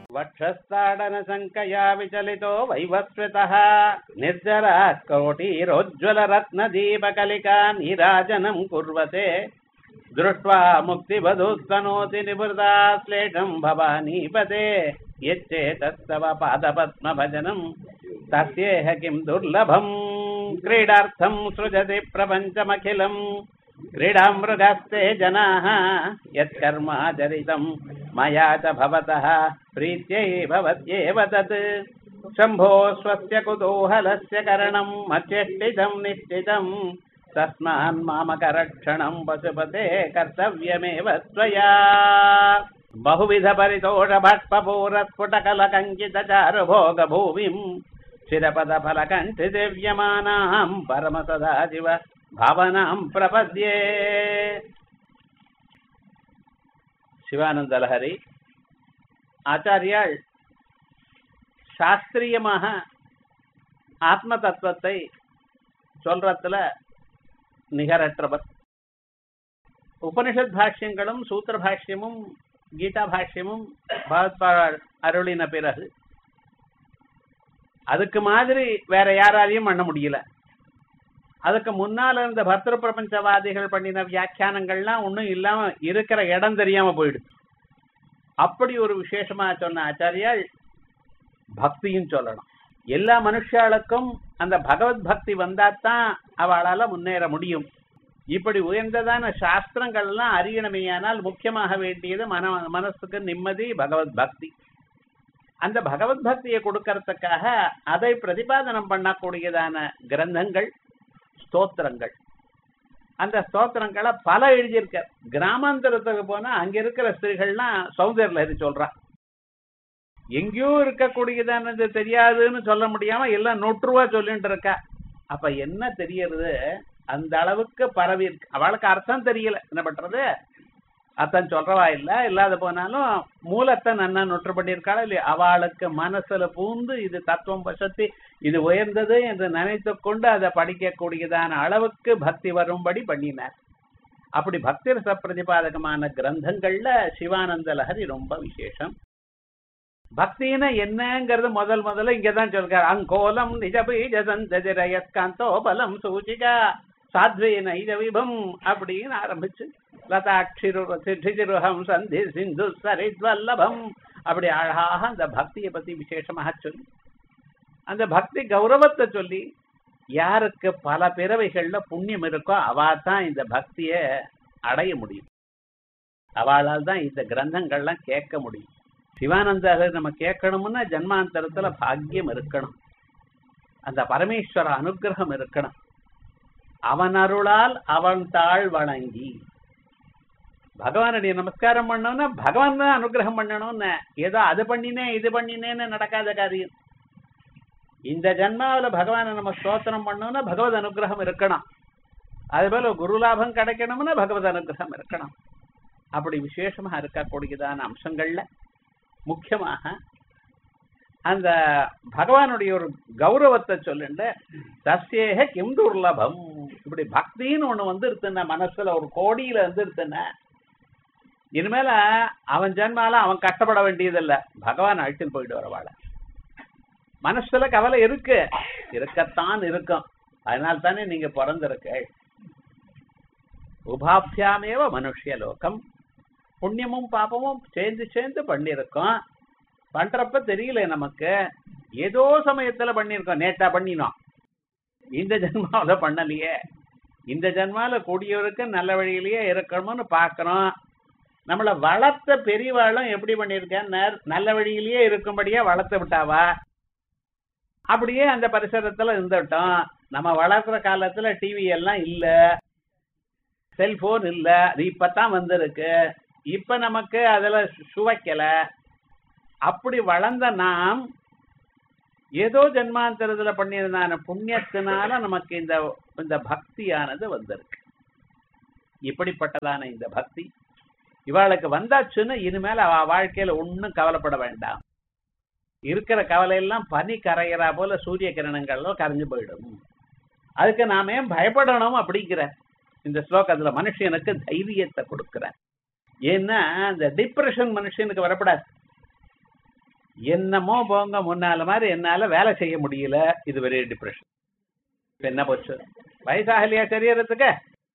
वक्षस्ताडन शङ्कया विचलितो वैवस्वतः निर्जरः कोटिरोज्ज्वलरत्नदीपकलिका नीराजनं कुर्वते दृष्ट्वा मुक्तिवधूस्तनोति निवृता श्लेषं भवानीपते यच्चेतस्तव पादपद्मभजनं तस्येह किं दुर्लभम् क्रीडार्थं सृजति प्रपञ्चमखिलं क्रीडामृगस्ते जनाः यत्कर्माचरितं मया च भवतः प्रीत्यै भवत्येव तत् शम्भो स्वस्य कुतूहलस्य करणं मच्चेष्टितं निश्चितं तस्मान् मामकरक्षणं पशुपते कर्तव्यमेव त्वया बहुविध परितोष भट्टपूरस्फुटकलकङ्कितचारुभोगभूमिं चिरपदफलकण्ठिदिव्यमानां परमसदाशिव भावनां प्रपद्ये. சிவானந்த லஹரி ஆச்சாரியால் சாஸ்திரியமாக ஆத்ம தத்துவத்தை சொல்றதுல நிகரற்றவர். உபனிஷத் பாஷ்யங்களும் சூத்திர பாஷ்யமும் கீதா பாஷ்யமும் பகவத்பாதால் அருளின பிறகு அதுக்கு மாதிரி வேற யாராலையும் பண்ண முடியல. அதுக்கு முன்னால இருந்த பர்திரு பிரபஞ்சவாதிகள் பண்ணின வியாக்கியானங்கள்லாம் ஒன்றும் இல்லாம இருக்கிற இடம் தெரியாம போயிடுது. அப்படி ஒரு விசேஷமா சொன்ன ஆச்சாரியால் பக்தியும் சொல்லணும். எல்லா மனுஷாளுக்கும் அந்த பகவத் பக்தி வந்தாத்தான் அவளால முன்னேற முடியும். இப்படி உயர்ந்ததான சாஸ்திரங்கள்லாம் அறியணுமையானால் முக்கியமாக வேண்டியது மனசுக்கு நிம்மதி, பகவத் பக்தி. அந்த பகவத் பக்தியை கொடுக்கறதுக்காக அதை பிரதிபாதனம் பண்ணக்கூடியதான கிரந்தங்கள் ஸ்தோத்திரங்கள். அந்த ஸ்தோத்திரங்களை பல எழுதியிருக்க. கிராமாந்தரத்துக்கு போனா அங்க இருக்கிற ஸ்திரீகள்லாம் சௌந்தர்ய லஹரி சொல்றா. எங்கேயோ இருக்கக்கூடியதானது தெரியாதுன்னு சொல்ல முடியாம எல்லாம் நொற்றுவா சொல்லிட்டு இருக்கா. அப்ப என்ன தெரியறது? அந்த அளவுக்கு பரவி இருக்கு. அவளுக்கு அர்த்தம் தெரியல, என்ன பண்றது? அர்த்தம் சொல்றவா இல்ல, இல்லாத போனாலும் மூலத்தை நன்னா நொற்று பண்ணியிருக்காளா இல்லையா? அவளுக்கு மனசுல பூந்து இது தத்துவம் பசத்தி இது உயர்ந்தது என்று நினைத்து கொண்டு அதை படிக்கக்கூடியதான அளவுக்கு பக்தி வரும்படி பண்ணினார். அப்படி பக்தி ரச பிரதிபாதகமான கிரந்தங்கள்ல சிவானந்த லஹரி ரொம்ப விசேஷம். பக்தினா என்னங்கிறது முதல்ல இங்கதான் சொல்றாரு. அங்கோலம் நிஜபீஜசந்தஜரயஸ்காந்தோ பலம் சூச்சிகா சாத்வேன இத விபம் அப்படின்னு ஆரம்பிச்சு லதாட்சிருஹம் சந்தி சிந்து சரித்வல்லபம் அப்படி அழகாக அந்த பக்தியை பத்தி விசேஷமாக சொல்லி அந்த பக்தி கௌரவத்தை சொல்லி யாருக்கு பல பிறவைகள்ல புண்ணியம் இருக்கோ அவாதான் இந்த பக்தியை அடைய முடியும். அவளால் தான் இந்த கிரந்தங்கள்லாம் கேட்க முடியும். சிவானந்தாவை நம்ம கேட்கணும்னா ஜன்மாந்தரத்துல பாக்கியம் இருக்கணும், அந்த பரமேஸ்வர அனுகிரகம் இருக்கணும். அவன் அருளால் அவன் தாழ் வணங்கி பகவானுடைய நமஸ்காரம் பண்ணோம்னா பகவான் தான் அனுகிரகம் பண்ணணும்னு ஏதோ அது பண்ணினேன் இது பண்ணினேன்னு நடக்காத காரியம். இந்த ஜன்மாவில பகவானை நம்ம ஸ்தோத்திரம் பண்ணோம்னா பகவத் அனுகிரகம் இருக்கணும். அதுபோல குரு லாபம் கிடைக்கணும்னா பகவத் அனுகிரகம் இருக்கணும். அப்படி விசேஷமா இருக்கக்கூடியதான அம்சங்கள்ல முக்கியமாக அந்த பகவானுடைய ஒரு கௌரவத்தை சொல்லுண்டு தஸ்யேக கிம் துர்லபம். இப்படி பக்தின்னு ஒண்ணு வந்துருத்துன்னா மனசுல ஒரு கோடியில வந்துருத்துன்னா இனிமேல அவன் ஜன்மால அவன் கஷ்டப்பட வேண்டியதில்லை, பகவான் அழைச்சிட்டு போயிட்டு வரவாள. மனசுல கவலை இருக்கு, இருக்கத்தான் இருக்கும். அதனால தானே நீங்க பிறந்திருக்க. உபாபியாமேவ மனுஷிய லோகம். புண்ணியமும் பாபமும் சேர்ந்து பண்ணிருக்கோம். பண்றப்ப தெரியல நமக்கு, ஏதோ சமயத்துல பண்ணிருக்கோம். நேட்டா பண்ணினோம், இந்த ஜென்மாவில பண்ணலையே. இந்த ஜென்மால கூடியவருக்கு நல்ல வழியிலேயே இருக்கணும்னு பாக்குறோம். நம்மளை வளர்த்த பெரியவாளும் எப்படி பண்ணிருக்கேன்னு நல்ல வழியிலேயே இருக்கும்படியா வளர்த்து விட்டாவா. அப்படியே அந்த பரிசரத்துல இருந்துட்டோம். நம்ம வளர்க்குற காலத்துல டிவி எல்லாம் இல்ல, செல்போன் இல்ல, அது இப்பதான் வந்திருக்கு. இப்ப நமக்கு அதுல சுவைக்கல. அப்படி வளர்ந்த நாம் ஏதோ ஜென்மாந்தரத்துல பண்ணியிருந்தான புண்ணியத்தினால நமக்கு இந்த பக்தியானது வந்திருக்கு. இப்படிப்பட்டதான இந்த பக்தி இவாளுக்கு வந்தாச்சுன்னு இனிமேல் அவ வாழ்க்கையில ஒன்னும் கவலைப்பட வேண்டாம். இருக்கிற கவலையெல்லாம் பனி கரைகிறா போல சூரிய கிரணங்கள்ல கரைஞ்சு போயிடும். அதுக்கு நாம ஏன் பயப்படணும் அப்படிங்கிற இந்த ஸ்லோகத்துல மனுஷனுக்கு தைரியத்தை கொடுக்கிற. ஏன்னா இந்த டிப்ரெஷன் மனுஷனுக்கு வரப்படாது. என்னமோ போங்க முன்னால மாதிரி என்னால வேலை செய்ய முடியல. இது வெரி டிப்ரெஷன். என்ன போச்சு? வயசாகலையா சரீரத்துக்கு?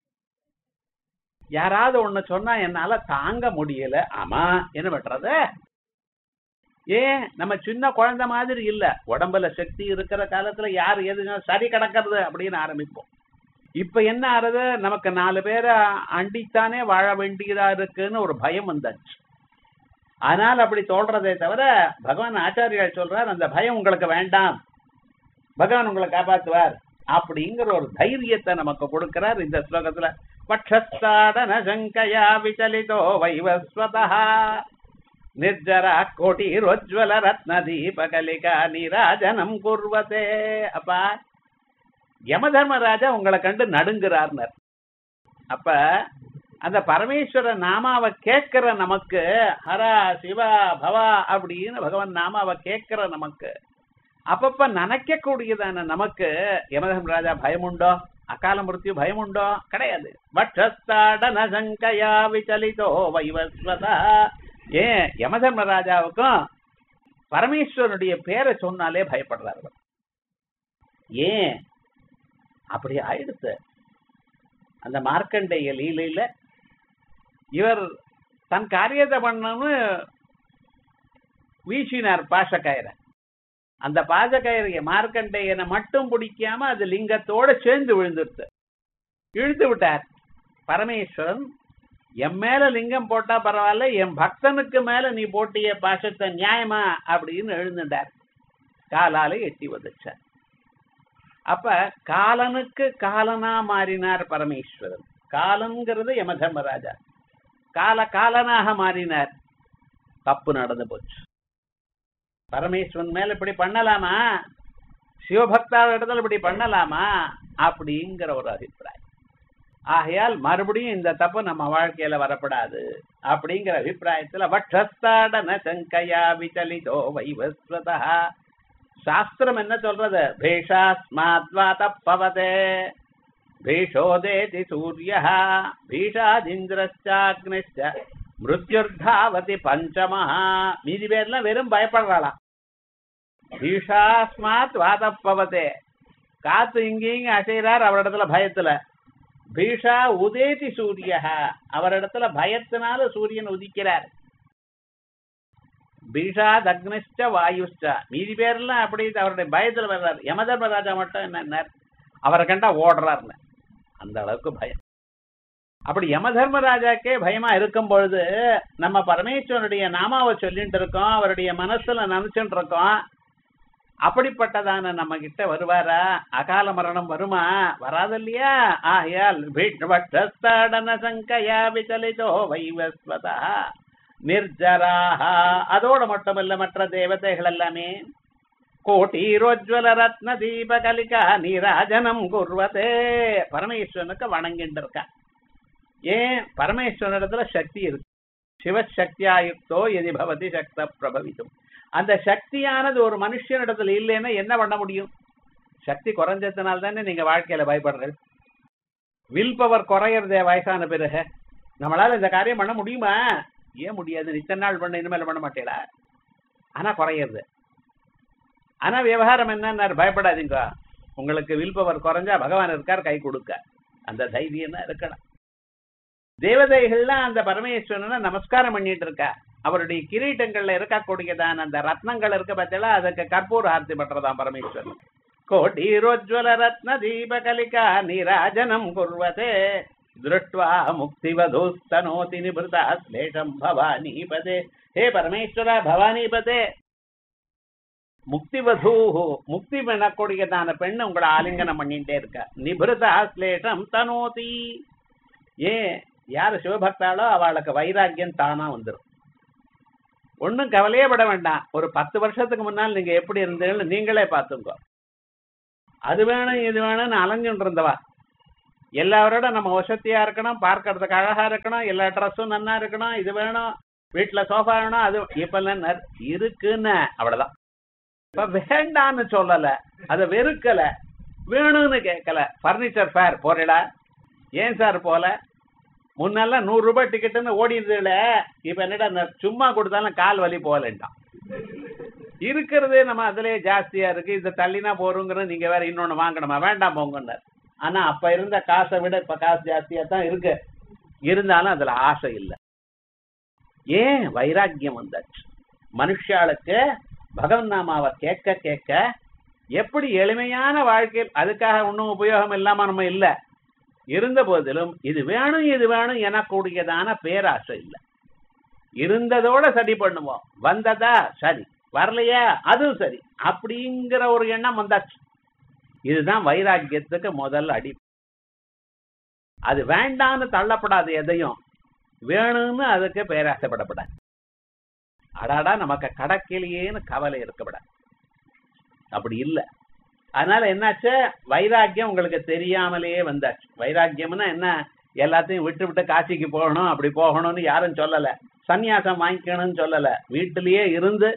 யாராவது ஒண்ணு சொன்னா என்னால தாங்க முடியல. ஆமா, என்ன பண்றது? ஏன் நம்ம சின்ன குழந்தை மாதிரி இல்ல. உடம்புல சக்தி இருக்கிற காலத்துல யார் எது சரி கிடக்கிறது அப்படின்னு ஆரம்பிப்போம். இப்ப என்ன ஆறுது? நமக்கு 4 பேரை அண்டித்தானே வாழ வேண்டியதா இருக்குன்னு ஒரு பயம் வந்தாச்சு. ஆனால் அப்படி தோன்றதே தவிர பகவான் ஆச்சாரியால் சொல்றார், அந்த பயம் உங்களுக்கு வேண்டாம், பகவான் உங்களை காப்பாற்றுவார் அப்படிங்கிற ஒரு தைரியத்தை நமக்கு கொடுக்கிறார் இந்த ஸ்லோகத்துல. பட்சஸ்தாடன சங்கயா விசலிதோ வைவஸ்வதா நிர்ஜரா கோட்டிரோஜ்வல ரத்ன தீபகலிகா நீராஜனம் குர்வதே. அப்பா யமதர்மராஜா உங்களை கண்டு நடுங்கிறார்னர். அப்ப அந்த பரமேஸ்வர நாமாவை கேட்கிற நமக்கு, ஹரா சிவா பவா அப்படின்னு பகவான் நாமாவை கேட்கிற நமக்கு, அப்பப்ப நினைக்க கூடியதான நமக்கு யமதர்மராஜா பயம் உண்டோ? அகால மிருத்யு பயம் உண்டோ? கிடையாது. வட்சஸ்தாடன சங்கயா விசலிதோ வைவஸ்வதா. ஏன் யமதர்மராஜாவுக்கும் பரமேஸ்வரனுடைய பேரை சொன்னாலே பயப்படுறாரு. ஏன் அப்படி ஆயிடுத்து? அந்த மார்க்கண்டேய லீலையில இவர் தன் காரியத்தை பண்ணு வீசினார் பாசக்கயிறை. அந்த பாசக்கயிறைய மார்க்கண்டேயனை மட்டும் பிடிக்காம அது லிங்கத்தோட சேர்ந்து விழுந்துருத்து. இழுத்து விட்டார். பரமேஸ்வரன் என் மேல லிங்கம் போட்டா பரவாயில்ல, என் பக்தனுக்கு மேல நீ போட்டிய பாசத்தை நியாயமா அப்படின்னு எழுந்துட்டார். காலால எட்டி வதச்சார். அப்ப காலனுக்கு காலனா மாறினார் பரமேஸ்வரன். காலன்கிறது யமதர்மராஜா, காலனாக மாறினார். தப்பு நடந்து போச்சு. பரமேஸ்வரன் மேல இப்படி பண்ணலாமா? சிவபக்தார இடத்துல இப்படி பண்ணலாமா? அப்படிங்கிற ஒரு அபிப்பிராயம். ஆகையால் மறுபடியும் இந்த தப்பு நம்ம வாழ்க்கையில வரப்படாது அப்படிங்கிற அபிப்பிராயத்துல வட்சஸ்தாடன சங்கயா விசலிதோ வைவஸ்வதா. சாஸ்திரம் என்ன சொல்றது? பேஷாஸ்மாத்வாதப்பவதே பீஷோதேதி சூரியः பீஷாதிந்திரஸ்சாக்னிஷ்ச மிருத்யுர்தாவதி பஞ்சமஹ. மீதி பேர்லாம் வெறும் பயப்படுறாளாம். பீஷாஸ்மாத் வாதப்பவதே, காத்து இங்கேயும் அசைறார் அவரிடத்துல பயத்துல. பீஷா உதேதி சூரியः, அவரிடத்துல பயத்தினால சூரியன் உதிக்கிறார். பீஷாத் அக்னிஷ்ச வாயுஷ்ச, மீதி பேர்லாம் அப்படி அவருடைய பயத்துல வர்றாரு. யமதர்மராஜா மட்டும் என்ன அவரை கண்டா ஓடுறாருன்னு, அந்த அளவுக்கு பயம். அப்படி யமதர்மராஜாக்கே பயமா இருக்கும் பொழுது நம்ம பரமேஸ்வரனுடைய நாமாவை சொல்லிட்டு இருக்கோம், அவருடைய மனசுல நினைச்சுட்டு இருக்கோம். அப்படிப்பட்டதான நம்ம கிட்ட வருவாரா? அகால மரணம் வருமா? வராது இல்லையா? ஆகையால் பீஷ்வட்டஸ்தாடன சங்கயா விசலிதோ வைவஸ்வதா நிர்ஜராஹ. அதோட மட்டுமல்ல, மற்ற தேவதைகள் எல்லாமே கோட்டீரோஜ்வல ரத்ன தீபகலிகா நீராஜனம் குர்வதே, பரமேஸ்வரனுக்கு வணங்கிட்டு இருக்கா. ஏன்? பரமேஸ்வரனிடத்துல சக்தி இருக்கு. சிவசக்தியாயுக்தோ எதி பவதி சக்த பிரபவித்தும். அந்த சக்தியானது ஒரு மனுஷனிடத்துல இல்லைன்னா என்ன பண்ண முடியும்? சக்தி குறைஞ்சதுனால தானே நீங்க வாழ்க்கையில பயப்படுறது. வில் பவர் குறையறதே வயசான பிறகு. நம்மளால இந்த காரியம் பண்ண முடியுமா? ஏன் முடியாது? இத்தனை நாள் பண்ண, இனிமேல் பண்ண மாட்டேடா. ஆனா குறையிறது. ஆனா விவகாரம் என்ன? பயப்படாதீங்க. உங்களுக்கு வில் பவர் குறைஞ்சா பகவான் இருக்கார் கை கொடுக்க. அந்த தைரியம் தான் இருக்கணும். தேவதைகள்லாம் அந்த பரமேஸ்வரனை நமஸ்காரம் பண்ணிட்டு இருக்கா. அவருடைய கிரீட்டங்கள்ல இருக்கக்கூடியதான அந்த ரத்னங்கள் இருக்க பார்த்தா அதுக்கு கற்பூர ஆர்த்தி பண்றதாம் பரமேஸ்வரன். கோட்டீரோஜ்வல ரத்ன தீபகலிகா நீராஜனம் குர்வதே திருஷ்ட்வா முக்திவதூஸ்தனோதி நிபுதா ஸ்லேஷம் பவானிபதே. ஹே பரமேஸ்வரா பவானிபதே, முக்திவதூ, முக்தி பண்ணக்கூடியதான பெண்ணு உங்களை ஆலிங்கனம் பண்ணிட்டே இருக்க. நிபுதா ஸ்லேஷம் தனோதி. ஏன்? யாரு சிவபக்தாலோ அவளுக்கு வைராக்கியம் தானா வந்துடும். ஒன்னும் கவலையே பட வேண்டாம். ஒரு 10 வருஷத்துக்கு முன்னால் நீங்க எப்படி இருந்தீங்கன்னு நீங்களே பார்த்துங்க. அது வேணும் இது வேணும்னு அலைஞ்சுட்டு இருந்தவா எல்லாரோட நம்ம வசதியா இருக்கணும், பார்க்கறதுக்கு அழகா இருக்கணும், எல்லா ட்ரெஸ்ஸும் நன்னா இருக்கணும், இது வேணும், வீட்டுல சோஃபா வேணும், அது இப்ப இருக்குன்னு அவ்வளவுதான். இப்ப வேண்டான்னு சொல்லல, அதை வெறுக்கல, வேணும்னு கேட்கல. பர்னிச்சர் ஃபேர் போறடா, ஏன் சார் போல? முன்னெல்லாம் 100 ரூபாய் டிக்கெட்டுன்னு ஓடிடுதுல, இப்ப என்னடா சும்மா கொடுத்தாலும் கால் வலி போகலன்ட்டான். இருக்கிறதே நம்ம அதுலயே ஜாஸ்தியா இருக்கு, இதை தள்ளினா போறோங்கிற நீங்க வேற இன்னொன்னு வாங்கணுமா, வேண்டாம் போங்கன்னார். ஆனா அப்ப இருந்த காசை விட இப்ப காசு ஜாஸ்தியா தான் இருக்கு, இருந்தாலும் அதுல ஆசை இல்லை. ஏன்? வைராக்கியம் வந்தாச்சு. மனுஷாளுக்கு பகவன் நாமாவை கேட்க கேட்க எப்படி எளிமையான வாழ்க்கை, அதுக்காக ஒன்றும் உபயோகம் இல்லாம நம்ம இல்லை, இருந்த போதிலும் இது வேணும் இது வேணும் எனக்கூடியதான பேராசை இல்லை. இருந்ததோட சரி பண்ணுவோம், வந்ததா சரி, வரலையா அதுவும் சரி, அப்படிங்கிற ஒரு எண்ணம் வந்தாச்சு. இதுதான் வைராக்கியத்துக்கு முதல் அடி. அது வேண்டான்னு தள்ளப்படாது, எதையும் வேணும்னு அதுக்கு பேராசைப்படப்படாது. அடாடா நமக்கு கடக்கிலேயேன்னு கவலை இருக்கப்படாது, அப்படி இல்லை. அதனால என்னாச்சு, வைராக்கியம் உங்களுக்கு தெரியாமலேயே வந்தாச்சு. வைராக்கியம்னா என்ன? எல்லாத்தையும் விட்டு விட்டு காட்சிக்கு போகணும், அப்படி போகணும்னு யாரும் சொல்லல, சன்னியாசம் வாங்கிக்கணும்னு சொல்லல. வீட்டிலேயே இருந்து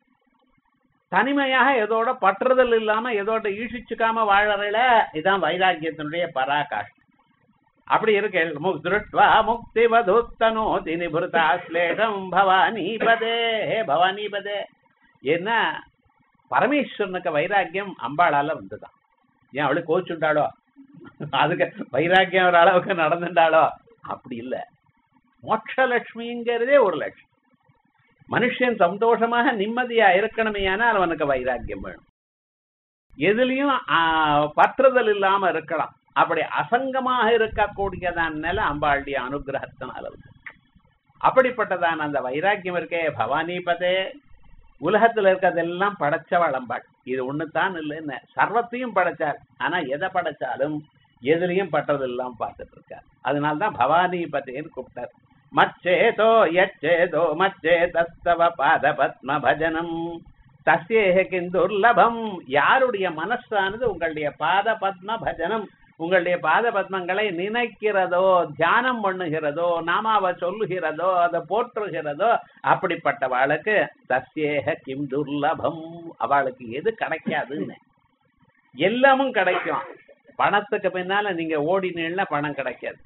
தனிமையாக எதோட பற்றுதல் இல்லாம எதோட ஈஷிச்சுக்காம வாழறல, இதான் வைராக்கியத்தினுடைய பராகாஷ்டம். அப்படி இருக்கு. திருஷ்டுவா முக்தி வதுத்தனோதி நிபுருதாஸ்லேஷம் பவானிபதே. பவானிபதே என்ன? பரமேஸ்வரனுக்கு வைராக்கியம் அம்பாளால வந்துதான். ஏன் அவளுக்கு கோச்சுட்டாளோ, அதுக்கு வைராக்கியம் ஒரு அளவுக்கு நடந்துட்டாளோ? அப்படி இல்லை. மோட்சலட்சுமிங்கிறதே ஒரு லட்சுமி. மனுஷன் சந்தோஷமாக நிம்மதியா இருக்கணுமே, ஆனால் அவனுக்கு வைராக்கியம் வேணும். எதுலயும் பற்றுதல் இல்லாம இருக்கலாம். அப்படி அசங்கமாக இருக்கக்கூடியதான் நிலை அம்பாளுடைய அனுகிரகத்தினால. அப்படிப்பட்டதான் அந்த வைராக்கியம் இருக்கே. பவானிபதே, உலகத்துல இருக்கிறதெல்லாம் படைச்சவள் அம்பாள். இது ஒண்ணுதான் இல்லைன்னு சர்வத்தையும் படைச்சார். ஆனா எதை படைச்சாலும் எதுலையும் பட்டது இல்லாம பார்த்துட்டு இருக்கார். அதனால்தான் பவானிபதேன்னு கூப்பிட்டார். மச்சேதோ யச்சேதோ மச்சேதஸ்தவ பாத பத்ம பஜனம் தஸ்யேஹ கிந்துர்லபம். யாருடைய மனசானது உங்களுடைய பாத பத்ம பஜனம், உங்களுடைய பாத பத்மங்களை நினைக்கிறதோ, தியானம் பண்ணுகிறதோ, நாமாவை சொல்லுகிறதோ, அதை போற்றுகிறதோ, அப்படிப்பட்டவாளுக்கு தஸ்யேஹ கிம் துர்லபம். அவளுக்கு எது கிடைக்காதுன்னு? எல்லாமும் கிடைக்கும். பணத்துக்கு பின்னால நீங்க ஓடினீங்கன்னா பணம் கிடைக்காது.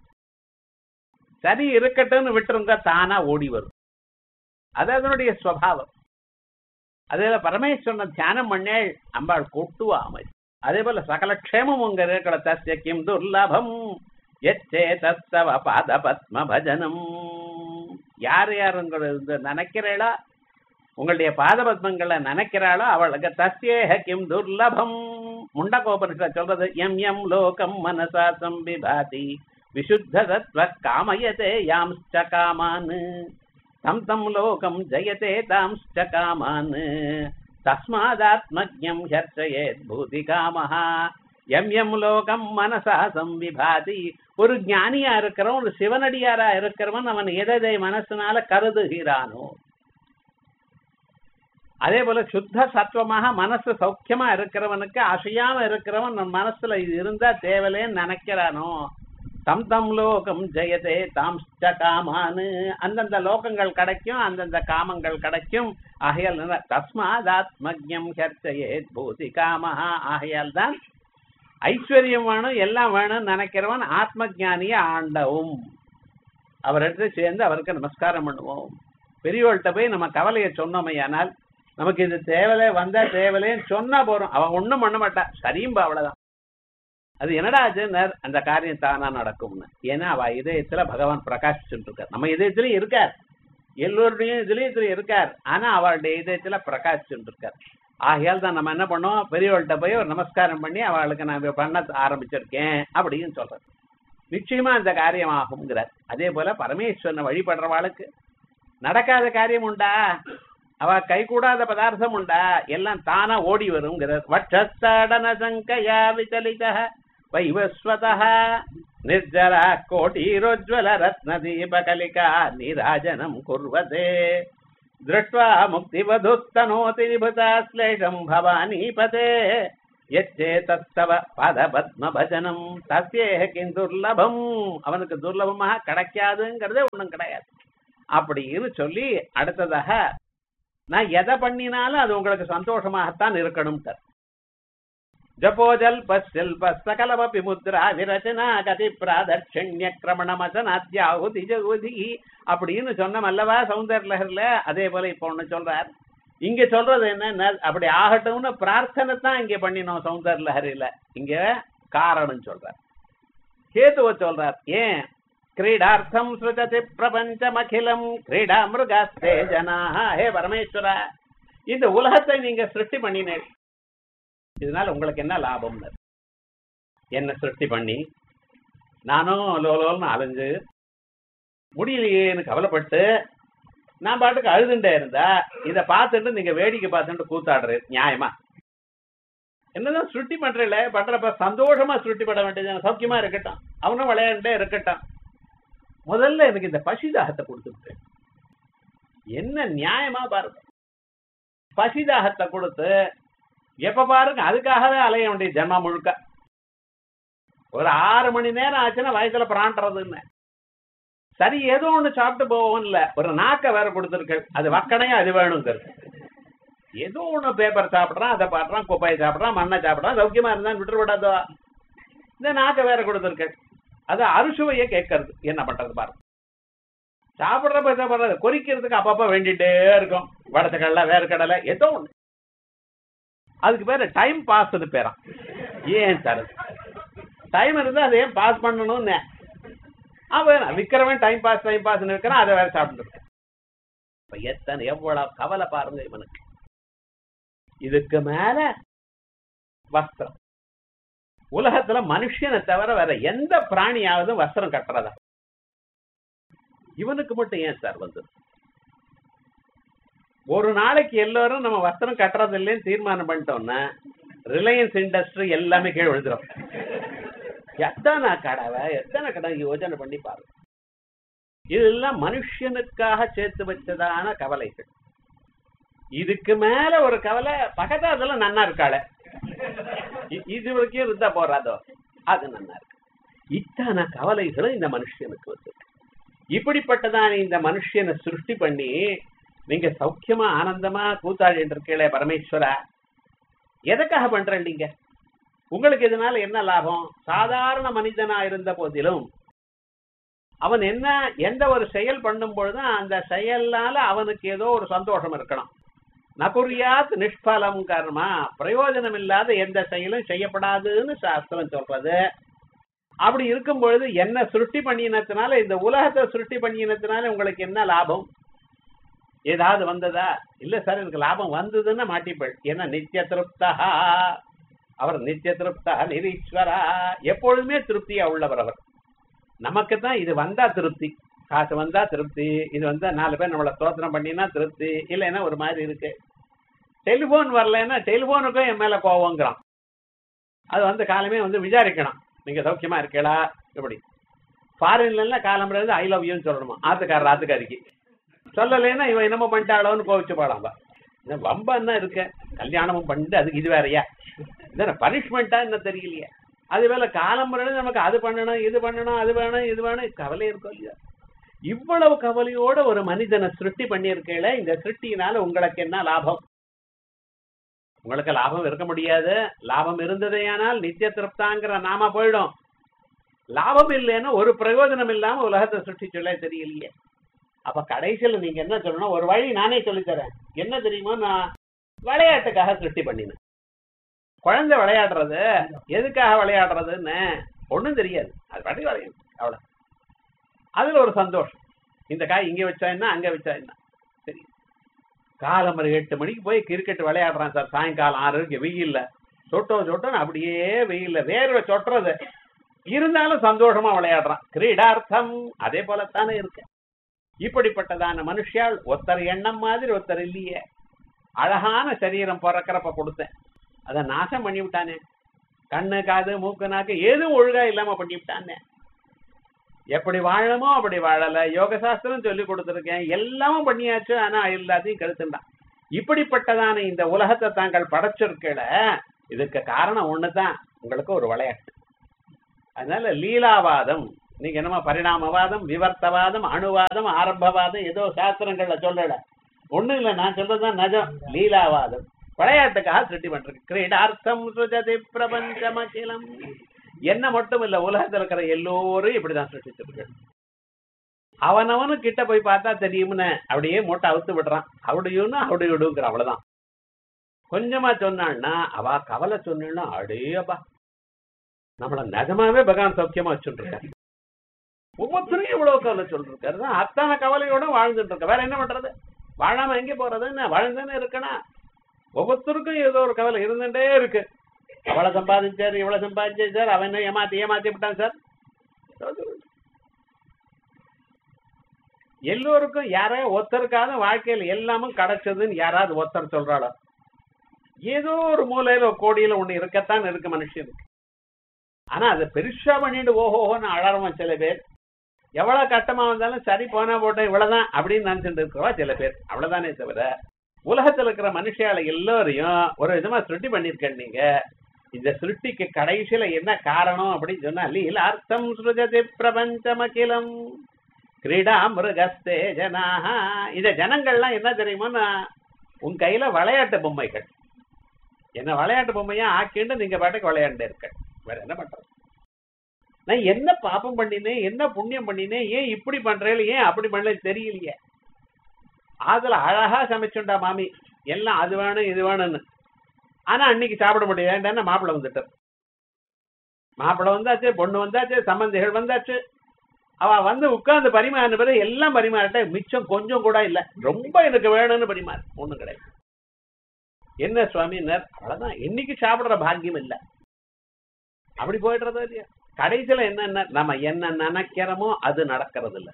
சரி இருக்கட்டும்னு விட்டுருங்க, தானா ஓடி வரும். அது அதனுடைய ஸ்வபாவம். அதே பரமேஸ்வரனை தியானம் பண்ணே அம்பாள் கொட்டுவா அமை. அதே போல சகல க்ஷேமம் உங்க இருக்கிற தஸ்ய கிம் துர்லபம் எச்சே தஸ்தவ பாத பத்ம பஜனம். யார் யாருங்கிறது நினைக்கிறீளோ, உங்களுடைய பாத பத்மங்களை நினைக்கிறாளோ அவளுக்கு தஸ்யேஹ கிம் துர்லபம். முண்டகோபனிஷத் சொல்றது, எம் எம் லோகம் மனசா சம்பிபாதி விசுத்த தத்வ காமயதே யாம்ச்ச காமான் தம் தம் லோகம் ஜயதே தாம்ச்ச காமான் தஸ்மாதாத்மஜ்ஞம் ஹர்ஷயேத் பூதி காமஹா. எம் எம் லோகம் மனசா சம்பிபாதி. ஒரு ஞானியா இருக்கிறவன், ஒரு சிவனடியாரா இருக்கிறவன், அவன் எதை மனசுனால கருதுகிறானோ, அதே போல சுத்த சத்துவமாக மனசு சௌக்கியமா இருக்கிறவனுக்கு, அசையாம இருக்கிறவன் மனசுல இது இருந்தா தேவலேன்னு நினைக்கிறானோ, தம் தம் லோகம் ஜெயதே தாம்ச்ச காமானு. அந்தந்த லோகங்கள் கிடைக்கும், அந்தந்த காமங்கள் கிடைக்கும். ஆகையால் தஸ்மாதாத்மஜ்ஞம் ஹர்ஷயேத் பூதி காமஹா. ஆகையால் தான் ஐஸ்வர்யம் வேணும், எல்லாம் வேணும்னு நினைக்கிறவன் ஆத்ம ஜானிய ஆண்டவும். அவர்கிட்ட சேர்ந்து அவருக்கு நமஸ்காரம் பண்ணுவோம். பெரியவள்கிட்ட போய் நம்ம கவலையை சொன்னோமையானால், நமக்கு இது தேவலை வந்தா தேவலைன்னு சொன்னா போறோம், அவன் ஒண்ணும் பண்ண மாட்டா, சரியும்பா அவ்வளவுதான். அது என்னடா ஆச்சுன்னார், அந்த காரியம் தானா நடக்கும்னு. ஏன்னா அவ இதயத்துல பகவான் பிரகாசிச்சுட்டு இருக்கார். நம்ம இதயத்திலயும் இருக்கார், எல்லோருடைய இதயத்திலயும் இருக்கார். ஆனா அவளுடைய இதயத்துல பிரகாசிச்சுட்டு இருக்கார். ஆகையால் தான் நம்ம என்ன பண்ணோம், பெரியவள்கிட்ட போய் ஒரு நமஸ்காரம் பண்ணி அவளுக்கு நான் பண்ண ஆரம்பிச்சிருக்கேன் அப்படின்னு சொல்றேன். நிச்சயமா அந்த காரியம் ஆகுங்கிறார். அதே போல பரமேஸ்வரனை வழிபடுறவாளுக்கு நடக்காத காரியம் உண்டா, அவ கை கூடாத பதார்த்தம் உண்டா, எல்லாம் தானா ஓடி வருங்கிறார். வட்சஸ்தடன சங்கயா விசலித வைவஸ்வதா நிர்ஜரா கோட்டிரோஜ்வல ரத்ன தீபகலிகா நீராஜனம் குர்வதே திருஷ்ட்வா முக்திவதுஸ்தனோதி விபுதாஸ்லேஷம் பவானிபதே யச்சே தத்தவ பாதபத்ம பஜனம் தஸ்யேஹ கிந்துர்லபம். அவனுக்கு துர்லபமாக கிடைக்காதுங்கிறதே ஒண்ணும் கிடையாது அப்படின்னு சொல்லி, அடுத்ததாக நான் எதை பண்ணினாலும் அது உங்களுக்கு சந்தோஷமாகத்தான் இருக்கணும். ஜபோஜல் பல்ப சகலமபி முத்ரா விரச்சனா கதி பிராதட்சண்ய கிரமணமசனாத்யாஹுதி ஜகுதி அப்படின்னு சொன்னோம் அல்லவா சௌந்தர்லஹர்ல. அதே போல இப்ப ஒண்ணு சொல்றார், இங்க சொல்றது என்ன, அப்படி ஆகட்டும்னு பிரார்த்தனை தான் இங்க பண்ணினோம் சௌந்தர் லஹரியில. இங்க காரணம் சொல்றார், கேதுவ சொல்றார். ஏன் கிரீடார்த்தம் ஸ்ருததி பிரபஞ்சமகிலம் கிரீடா மிருகாஸ்தே ஜனாஹ. ஹே பரமேஸ்வரா, இந்த உலகத்தை நீங்க சிருஷ்டி பண்ணினேன், இதனால உங்களுக்கு என்ன லாபம்? என்ன சிருஷ்டி பண்ணி நானும் லோலோல்னு அலைஞ்சு முடியலையேன்னு கவலைப்பட்டு நான் பாட்டுக்கு அழுதுண்டே இருந்தா இதை பார்த்துட்டு நீங்க வேடிக்கை பார்த்துட்டு கூத்தாடுறது நியாயமா? என்னதான் சுருட்டி பண்றல பண்றப்ப சந்தோஷமா சுருட்டி பட வேண்டியது, சௌக்கியமா இருக்கட்டும், அவனும் விளையாண்டே இருக்கட்டும். முதல்ல எனக்கு இந்த பசிதாகத்தை கொடுத்துட்டு என்ன நியாயமா பாருங்க. பசிதாகத்தை கொடுத்து எப்ப பாருங்க அதுக்காகவே அலைய வேண்டிய ஜன்மா முழுக்க. ஒரு 6 மணி நேரம் ஆச்சுன்னா வயசுல பிராண்டதுன்னு சரி ஏதோ ஒண்ணு சாப்பிட்டு போவோம் இல்ல, ஒரு நாக்க வேற கொடுத்துருக்கள், அது வக்கணையா அது வேணுங்கிறது. ஏதோ ஒண்ணு பேப்பர் சாப்பிட்றான், அதை பாடுறான், குப்பையை சாப்பிட்றான், மண்ணை சாப்பிட்றான், சௌக்கியமா இருந்தான் விட்டு விடாதோ. இந்த நாக்க வேற கொடுத்துருக்கள், அது அறுசுவையை கேட்கறது. என்ன பண்றது பாருங்க. சாப்பிட்றப்ப சாப்பிட்றது கொறிக்கிறதுக்கு அப்பப்ப வேண்டிட்டே இருக்கும், வடச்சக்கடலை வேர்க்கடலை ஏதோ ஒண்ணு. அதுக்கு பேரு டைம் பாஸ் பேரான். ஏன் தருது டைம் இருந்தா அதை ஏன் பாஸ் பண்ணணும்னு அவன் விக்கிறவன் டைம் பாஸ் இருக்கிறான், அதை வேற சாப்பிட்டு இருக்கான். எத்தனை எவ்வளவு கவலை பாருங்க இவனுக்கு. இதுக்கு மேல வஸ்திரம். உலகத்துல மனுஷனை தவிர வேற எந்த பிராணியாவது வஸ்திரம் கட்டுறதா? இவனுக்கு மட்டும் ஏன் சார் வந்தது? ஒரு நாளைக்கு எல்லாரும் நம்ம வஸ்திரம் கட்டுறது இல்லைன்னு தீர்மானம் பண்ணிட்டோம்னா ரிலையன்ஸ் இண்டஸ்ட்ரி எல்லாமே கீழே விழுந்துடும். எத்தனை கடை யோசனை பண்ணி பாருங்க. இதெல்லாம் மனுஷனுக்காக சேர்த்து வச்சதான கவலைகள். இதுக்கு மேல ஒரு கவலை பக்கத்துல அதெல்லாம் நன்னா இருக்காள, இது வரைக்கும் இருந்தா போறாதோ அது நன்னா இருக்கு. இத்தனை கவலைகளும் இந்த மனுஷனுக்கு வந்து இப்படிப்பட்டதான இந்த மனுஷனை சிருஷ்டி பண்ணி நீங்க சௌக்கியமா ஆனந்தமா கூத்தாடி இருக்கீங்களே பரமேஸ்வரா, எதுக்காக பண்றீங்க? உங்களுக்கு இதனால என்ன லாபம்? சாதாரண மனிதனா இருந்த போதிலும் அவன் என்ன எந்த ஒரு செயல் பண்ணும் பொழுதும் அந்த செயல்னால அவனுக்கு ஏதோ ஒரு சந்தோஷம் இருக்கணும். நகுரியாத் நிஷ்பலம் கர்மா, பிரயோஜனம் இல்லாத எந்த செயலும் செய்யப்படாதுன்னு சாஸ்திரம் சொல்றது. அப்படி இருக்கும் பொழுது என்ன சிருஷ்டி பண்ணினத்தினால, இந்த உலகத்தை சிருஷ்டி பண்ணினத்தினால உங்களுக்கு என்ன லாபம்? ஏதாவது வந்ததா? இல்ல சார் எனக்கு லாபம் வந்ததுன்னா மாட்டிப்பள். ஏன்னா நித்திய திருப்தா, அவர் நித்திய திருப்தா நிரீஸ்வரா, எப்பொழுதுமே திருப்தியா உள்ளவர் அவர். நமக்கு தான் இது வந்தா திருப்தி, காசு வந்தா திருப்தி, இது வந்தா 4 பேர் நம்மளை ஸ்தோத்திரம் பண்ணினா திருப்தி, இல்லைன்னா ஒரு மாதிரி இருக்கு. டெலிபோன் வரலன்னா டெலிபோனுக்கும் என் மேல கோவங்கிறான். அது வந்து காலமே வந்து விசாரிக்கணும், நீங்க சௌக்கியமா இருக்கீங்களா? எப்படி ஃபாரின்ல காலம்புறது ஐ லவ் யூன்னு சொல்லணுமா ஆத்துக்காரர் ஆத்துக்காரிக்கு? சொல்லலைன்னா இவன் என்னமோ பண்ணிட்டாளோன்னு கோவிச்சு பாடாம்பா. வம்பா என்ன இருக்க, கல்யாணமும் பண்ணிட்டு அதுக்கு இது வேறையா? இதென்ன பனிஷ்மெண்டா என்ன தெரியலையே? அது வேலை காலம்புறது நமக்கு அது பண்ணணும் இது பண்ணணும் அது வேணும் இது வேணும் கவலை இருக்கும் இல்லையா? இவ்வளவு கவலையோட ஒரு மனிதனை சிருஷ்டி பண்ணியிருக்கீங்களே, இந்த சிருஷ்டியினால உங்களுக்கு என்ன லாபம்? உங்களுக்கு லாபம் இருக்க முடியாது. லாபம் இருந்ததேயானால் நித்திய திருப்தாங்கிற நாம போயிடும். லாபம் இல்லைன்னா ஒரு பிரயோஜனம் இல்லாம உலகத்தை சிருஷ்டிச்சொல்ல தெரியலையே. அப்ப கடைசியில் நீங்க என்ன சொல்லணும்? ஒரு வழி நானே சொல்லித்தரேன். என்ன தெரியுமோ, நான் விளையாட்டுக்காக சிருஷ்டி பண்ணினேன். குழந்தை விளையாடுறது எதுக்காக விளையாடுறதுன்னு ஒண்ணும் தெரியாது, அது பாட்டி விளையாடு அவ்வளவு. அதுல ஒரு சந்தோஷம். இந்த காய் இங்க வச்சா என்ன அங்க வச்சா என்ன சரி. காலம் 8 மணிக்கு போய் கிரிக்கெட் விளையாடுறான் சார், சாயங்காலம் 6 வெயில்ல சொட்டோன்னு அப்படியே வெயில்ல வேர்வை சொட்டுறது இருந்தாலும் சந்தோஷமா விளையாடுறான். கிரீடார்த்தம் அதே போலத்தானே இருக்கு. இப்படிப்பட்டதான மனுஷால் ஒருத்தர் எண்ணம் மாதிரி ஒருத்தர் இல்லையே. அழகான சரீரம் பிறக்கிறப்ப கொடுத்தேன், அதை நாசம் பண்ணி விட்டானே. கண்ணு காது மூக்கு நாக்கு எதுவும் ஒழுங்கா இல்லாம பண்ணி விட்டானே. எப்படி வாழணுமோ அப்படி வாழல. யோக சாஸ்திரம் சொல்லி கொடுத்துருக்கேன், எல்லாமும் பண்ணியாச்சு, ஆனா எல்லாத்தையும் கெடுத்துட்டான். இப்படிப்பட்டதான இந்த உலகத்தை தாங்கள் படைச்சிருக்கல, இதுக்கு காரணம் ஒண்ணுதான், உங்களுக்கு ஒரு விளையாட்டு. அதனால லீலாவாதம், நீங்க என்னமா பரிணாமவாதம் விவர்த்தவாதம் அணுவாதம் ஆரம்பவாதம் ஏதோ சாஸ்திரங்கள்ல சொல்லல, ஒண்ணும் இல்லை, நான் சொல்றதுதான் நஜம். லீலாவாதம் விளையாட்டுக்காக சிருஷ்டி பண்றது. கிரீடார்த்தம் சுஜதி பிரபஞ்சமகிலம். என்ன மட்டும் இல்ல, உலகத்தில் இருக்கிற எல்லோரும் இப்படிதான் சிருஷ்டிச்சிருக்கு. அவனவனு கிட்ட போய் பார்த்தா தெரியும்னு அப்படியே மூட்டை அவுத்து விடுறான். அவடையும்னு அவடைய விடுங்கிற அவ்வளவுதான். கொஞ்சமா சொன்னான்னா அவ கவலை சொன்னா அடேப்பா நம்மள நிஜமாவே பகவான் சௌக்கியமா வச்சுட்டு இருக்காரு. ஒவ்வொருத்தரும் எவ்வளவு கவலை சொல்லிருக்காரு. அத்தனை கவலையோட வாழ்ந்துட்டு இருக்க. வேற என்ன பண்றது? வாழாம எங்க போறது? என்ன வாழ்ந்தானே இருக்கணும். ஒவ்வொருத்தருக்கும் ஏதோ ஒரு கவலை இருந்துட்டே இருக்கு. அவ்வளவு சம்பாதிச்சாரு, இவ்வளவு சம்பாதிச்சாரு சார், அவன் என்ன ஏமாத்தி விட்டான் சார். எல்லோருக்கும் யாரோ ஒருத்தருக்காக வாழ்க்கையில எல்லாமும் கிடைச்சதுன்னு யாராவது ஒருத்தர் சொல்றாளோ? ஏதோ ஒரு மூலையில கோடியில ஒண்ணு இருக்கத்தான் இருக்கு மனுஷனுக்கு. ஆனா அதை பெருசா பண்ணிட்டு ஓஹோன்னு அழறவன் சில பேர். எவ்வளவு கட்டமா வந்தாலும் சரி போனா போட்ட இவ்வளவுதான் அப்படின்னு நினைச்சுட்டு இருக்கிறவா சில பேர். அவ்வளவுதானே தவிர உலகத்துல இருக்கிற மனுஷால எல்லோரையும் ஒரு விதமா சிருஷ்டி பண்ணிருக்கேன். நீங்க இந்த சிருஷ்டிக்கு கடைசியில என்ன காரணம் அப்படின்னு சொன்னா லீலார்த்தம் ஸ்ருஜதி பிரபஞ்சமகிலம் கிரீடா மிருகஸ்தே ஜனாஹ. இந்த ஜனங்கள்லாம் என்ன தெரியுமோன்னா உன் கையில விளையாட்டு பொம்மைகள். என்ன விளையாட்டு பொம்மையா ஆக்கிண்டு நீங்க பாட்டுக்கு விளையாண்டு இருக்க. வேற என்ன பண்றது? நான் என்ன பாப்பம் பண்ணினேன், என்ன புண்ணியம் பண்ணினேன், ஏன் இப்படி பண்றேன், ஏன் அப்படி பண்ணல தெரியலையே. அதுல அழகா சமைச்சுண்டா மாமி எல்லாம் அது வேணும் இது வேணும்னு. ஆனா அன்னைக்கு சாப்பிட முடியாது. மாப்பிள்ளை வந்துட்டார். மாப்பிள்ளை வந்தாச்சு, பொண்ணு வந்தாச்சு, சம்பந்திகள் வந்தாச்சு. அவ வந்து உட்கார்ந்து பரிமாறின பிறகு எல்லாம் பரிமாறிட்ட, மிச்சம் கொஞ்சம் கூட இல்ல. ரொம்ப எனக்கு வேணும்னு பரிமாறு ஒண்ணும் கிடையாது. என்ன சுவாமினர்? அவ்வளவுதான். இன்னைக்கு சாப்பிடுற பாக்கியம் இல்ல. அப்படி போயிடுறதோ இல்லையா? கடைசியில என்ன நம்ம என்ன நினைக்கிறோமோ அது நடக்கிறது இல்ல,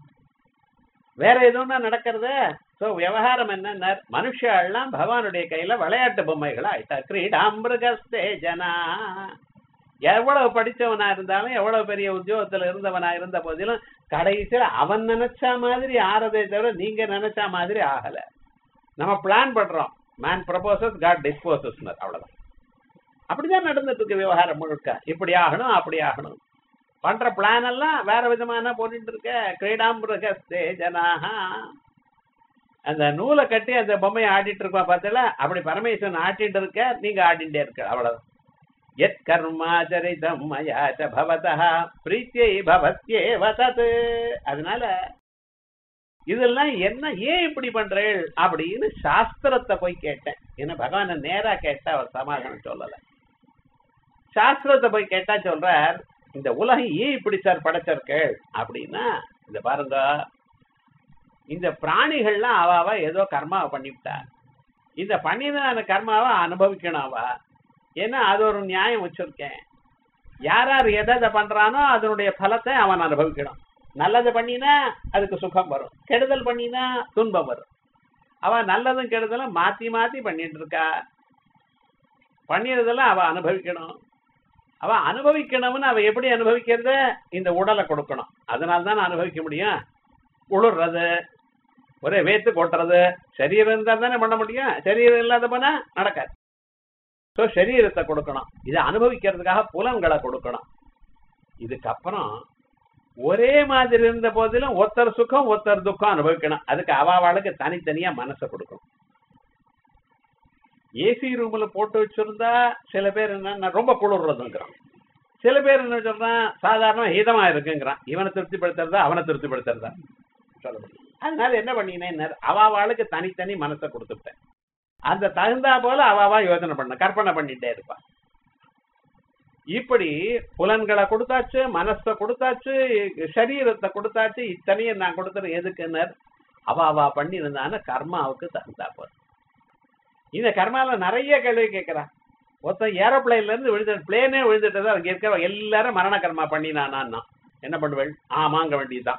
வேற எதுவும்னா நடக்கிறது. சோ விவகாரம் என்ன? மனுஷெல்லாம் பகவானுடைய கையில விளையாட்டு பொம்மைகளா ஆயிட்டா. கிரீடாமிருகஸ்தே ஜனா. எவ்வளவு படிச்சவனா இருந்தாலும் எவ்வளவு பெரிய உத்தியோகத்துல இருந்தவனா இருந்த போதிலும் கடைசியில அவன் நினைச்சா மாதிரி ஆறதே தவிர நீங்க நினைச்சா மாதிரி ஆகல. நம்ம பிளான் பண்றோம். Man proposes God disposes. அவ்வளவுதான். அப்படிதான் நடந்துட்டு இருக்கு விவகாரம் முழுக்க. இப்படி ஆகணும் அப்படி ஆகணும் பண்ற பிளான் எல்லாம் வேற விதமான போட்டு இருக்க. கிரீடாமிருகஸ்தே ஜனாஹா. அந்த நூலை கட்டி அந்த பொம்மையை ஆடிட்டு இருக்கா பார்த்தல, அப்படி பரமேஸ்வரன் ஆட்டிட்டு இருக்க, நீங்க ஆடிட்டே இருக்க. அவ்வளவு. எத் கர்மாச்சரிதம் மயாச்ச பவதஹ பிரீத்யை பவத்யேவ தத். அதனால இதெல்லாம் என்ன, ஏன் இப்படி பண்றேள் அப்படின்னு சாஸ்திரத்தை போய் கேட்டேன். ஏன்னா பகவான நேரா கேட்டா அவர் சமாதானம் சொல்லல. சாஸ்திரத்தை போய் கேட்டா சொல்றார், இந்த உலகம் ஏன் இப்படி சார் படைச்சிருக்கேள் அப்படின்னா, இந்த பாருங்க, இந்த பிராணிகள்லாம் அவாவா ஏதோ கர்மாவை பண்ணிவிட்டார். இந்த பண்ணின அந்த கர்மாவை அனுபவிக்கணும் அவ. ஏன்னா அது ஒரு நியாயம் வச்சிருக்கேன். யார் யார் எதை பண்றானோ அதனுடைய பலத்தை அவன் அனுபவிக்கணும். நல்லது பண்ணினா அதுக்கு சுகம் வரும், கெடுதல் பண்ணினா துன்பம் வரும். அவ நல்லதும் கெடுதலும் மாத்தி மாத்தி பண்ணிட்டு இருக்கா. பண்ணியதெல்லாம் அவ அனுபவிக்கணும். அவ அனுபவிக்கணும்னு அவ எப்படி அனுபவிக்கிறது? இந்த உடலை கொடுக்கணும். அதனால்தான் அனுபவிக்க முடியும். உளுறது, ஒரே வேத்து கொட்டுறது, சரீரம் இருந்தா தானே பண்ண முடியும். சரீரம் இல்லாத போனா நடக்காது. ஸோ சரீரத்தை கொடுக்கணும். இதை அனுபவிக்கிறதுக்காக புலன்களை கொடுக்கணும். இதுக்கப்புறம் ஒரே மாதிரி இருந்த போதிலும் ஒருத்தர் சுகம் ஒருத்தர் துக்கம் அனுபவிக்கணும். அதுக்கு அவாவாளுக்கு தனித்தனியா மனசை கொடுக்கணும். ஏசி ரூம்ல போட்டு வச்சிருந்தா சில பேர் என்ன ரொம்ப குளிர்றதுங்கிறான், சில பேர் என்ன சொல்றான் சாதாரண ஹீதமா இருக்குங்கிறான். இவனை திருப்திப்படுத்துறதா அவனை திருப்திப்படுத்துறதா சொல்ல முடியும். அதனால என்ன பண்ணினேன், அவாவாளுக்கு தனித்தனி மனசை கொடுத்துட்டேன். அந்த தகுந்தா போல அவாவா யோசனை பண்ண கற்பனை பண்ணிட்டே இருப்பான். இப்படி புலன்களை கொடுத்தாச்சு, மனசை கொடுத்தாச்சு, சரீரத்தை கொடுத்தாச்சு. இத்தனையும் நான் கொடுத்துறேன் எதுக்குன்னு அவாவா பண்ணிருந்தான கர்மாவுக்கு தகுந்தா போல. இந்த கர்மால நிறைய கேள்வி கேட்கிறான். ஒருத்தன் ஏரோப்ளைன்ல இருந்து விழுந்து பிளேனே விழுந்துட்டு அங்க இருக்கிற எல்லாரும் மரண கர்மா பண்ணினானா என்ன பண்ணுவேள்? ஆமாங்க வேண்டியதுதான்.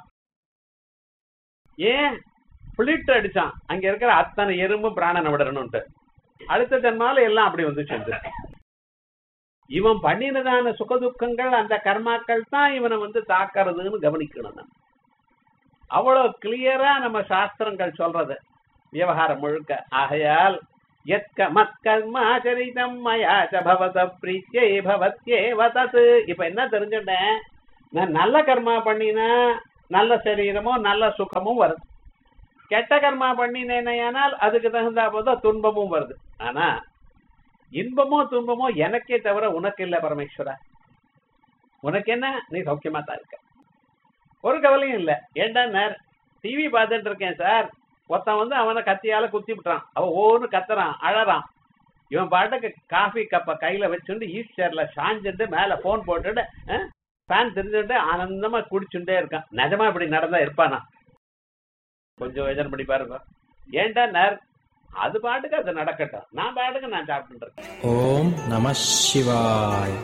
ஏன் பிளிட் அடிச்சான், அங்க இருக்கிற அத்தனை எறும்பு பிராணனை விடணும்ட்டு. அடுத்த ஜன்மால எல்லாம் அப்படி வந்து சேர்ந்து இவன் பண்ணினதான சுகதுக்கங்கள் அந்த கர்மாக்கள் தான் இவனை வந்து தாக்கிறதுன்னு கவனிக்கணும். நான் அவ்வளவு கிளியரா நம்ம சாஸ்திரங்கள் சொல்றது விவகாரம் முழுக்க. ஆகையால் மத்கர்மாச்சரிதம் மயாச்ச பவத பிரீத்யை பவத்யேவ தத். இப்ப என்ன தெரிஞ்சுட்டேன், நான் நல்ல கர்மா பண்ணினா நல்ல சரீரமும் நல்ல சுகமும் வருது. கெட்ட கர்மா பண்ணினேனால் அதுக்கு தகுந்தா போதும் துன்பமும் வருது. ஆனா இன்பமோ துன்பமோ எனக்கே தவிர உனக்கு இல்ல பரமேஸ்வரா. உனக்கு என்ன, நீ சௌக்கியமா தான் இருக்க. ஒரு கவலையும் இல்ல. ஏண்டா டிவி பார்த்துட்டு இருக்கேன் சார், ஒருத்தன் அவனை கத்தியால குத்தி விட்டுறான், அவன் ஒவ்வொரு கத்துறான், அழறான். இவன் பாட்டுக்கு காஃபி கப்ப கையில வச்சுட்டு ஈஸ்டர்ல சாஞ்சுட்டு மேல போன் போட்டுட்டு ஃபேன் தெரிஞ்சுட்டு ஆனந்தமா குடிச்சுட்டே இருக்கான். நிஜமா இப்படி நடந்தா இருப்பானா? கொஞ்சம் யோசனை பண்ணி பாருங்க. ஏண்டா அது பாட்டுக்கு அது நடக்கட்டும், நான் பாட்டுக்கு நான் சாப்பிட்டு இருக்கேன். ஓம் நம சிவாய்.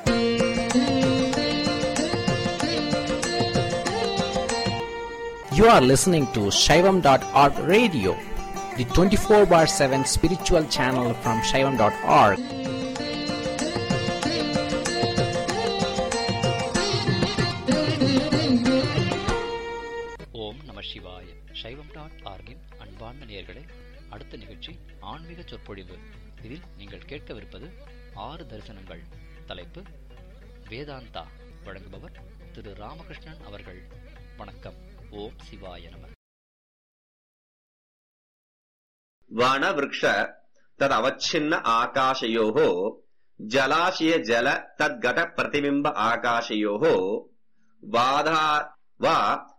You are listening to Shaivam.org radio, the 24/7 spiritual channel from Shaivam.org. ஓம் நம சிவாய. Shaivam.org-இன் அன்பார்ந்த நேயர்களே, அடுத்த நிகழ்ச்சி ஆன்மீக சொற்பொழிவு. இதில் நீங்கள் கேட்கவிருப்பது 6 தரிசனங்கள். தலைப்பு வேதாந்தா. வழங்குபவர் திரு ராமகிருஷ்ணன் அவர்கள். வணக்கம். ஓம் சிவாய நம. வன விருக்ஷ தத் அவச்சின்ன ஆகாசயோஹோ ஜலாशय ஜல தத்கட பிரதிபிம்ப ஆகாசயோஹோ வா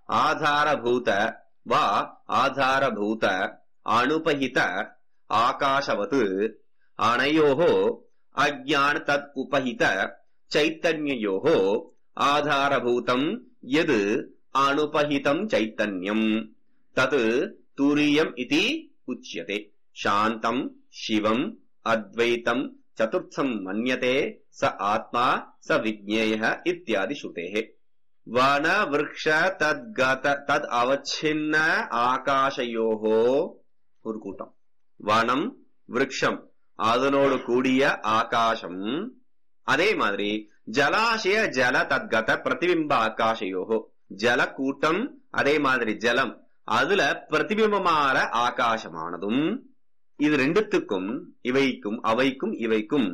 ஆதாரபூத அனுபஹித ஆகாசவத் அனயோஹோ அஜ்ஞான தத் உபஹித சைத்தன்யயோஹோ ஆதாரபூதம் யத் அனுபஹிதம் சைத்தன்யம் தத் துரியம் இதி உச்யதே. சாந்தம் சிவம் அத்வைதம் சதுர்த்தம் மன்யதே ச ஆத்மா ச விஜ்ஞேயः இத்யாதி ஸ்ருதேः. வன விருக்ஷ தத் அவச்சின்ன ஆகாசயோஹோ ஒரு கூட்டம். வனம் விருக்ஷம் அதனோடு கூடிய ஆகாசம், அதே மாதிரி ஜலாசய ஜல தத்கத பிரதிபிம்ப ஆகாசயோஹோ ஜல கூட்டம், அதே மாதிரி ஜலம் அதுல பிரதிபிம்பமான ஆகாசமானதும், இது ரெண்டுத்துக்கும் இவைக்கும்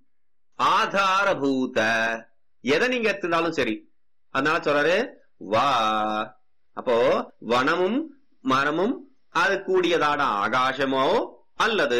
ஆதாரபூத எதை நீங்க எடுத்துட்டாலும் சரி. அதனால சொல்றாரு வா. அப்போ வனமும் மரமும் அது கூடியதான ஆகாசமோ அல்லது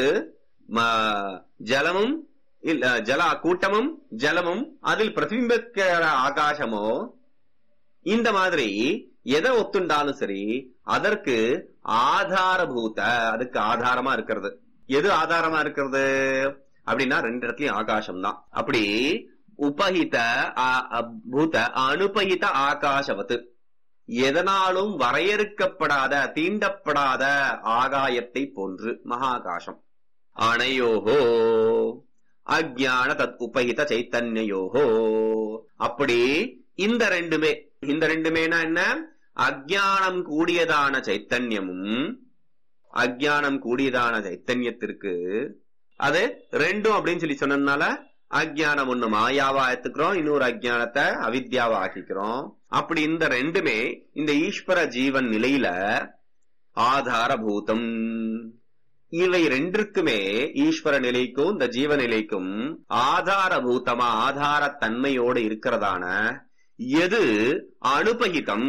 ஜலமும் ஜல கூட்டமும் ஜலமும் அதில் பிரதிபிம்பிக்கிற ஆகாசமோ, இந்த மாதிரி எதை ஒத்துண்டாலும் சரி அதற்கு ஆதாரபூத, அதுக்கு ஆதாரமா இருக்கிறது. எது ஆதாரமா இருக்கிறது அப்படின்னா 2 இடத்துலயும் ஆகாசம் தான். அப்படி உபஹித பூத அனுபஹித ஆகாசவத்து எதனாலும் வரையறுக்கப்படாத தீண்டப்படாத ஆகாயத்தை போன்று மகாகாசம். அனையோஹோ அஜ்ஞான தத் உபஹித சைத்தன்யயோஹோ. அப்படி இந்த ரெண்டுமேனா என்ன? அஜ்ஞானம் கூடியதான சைத்தன்யமும் அஜ்ஞானம் கூடியதான சைத்தன்யத்திற்கு அது ரெண்டும் அப்படின்னு சொல்லி சொன்னதுனால அஜ்ஞானம் ஒண்ணு மாயாவா எடுத்துக்கிறோம், இன்னொரு அஜ்ஞானத்தை அவித்யாவா ஆக்கிக்கிறோம். அப்படி இந்த ரெண்டுமே இந்த ஈஸ்வர ஜீவன் நிலையில ஆதாரபூதம். இவை ரெண்டுக்குமே ஈஸ்வர நிலைக்கும் இந்த ஜீவ நிலைக்கும் ஆதாரபூதமா ஆதாரத்தன்மையோடு இருக்கிறதான எது அனுபகிதம்,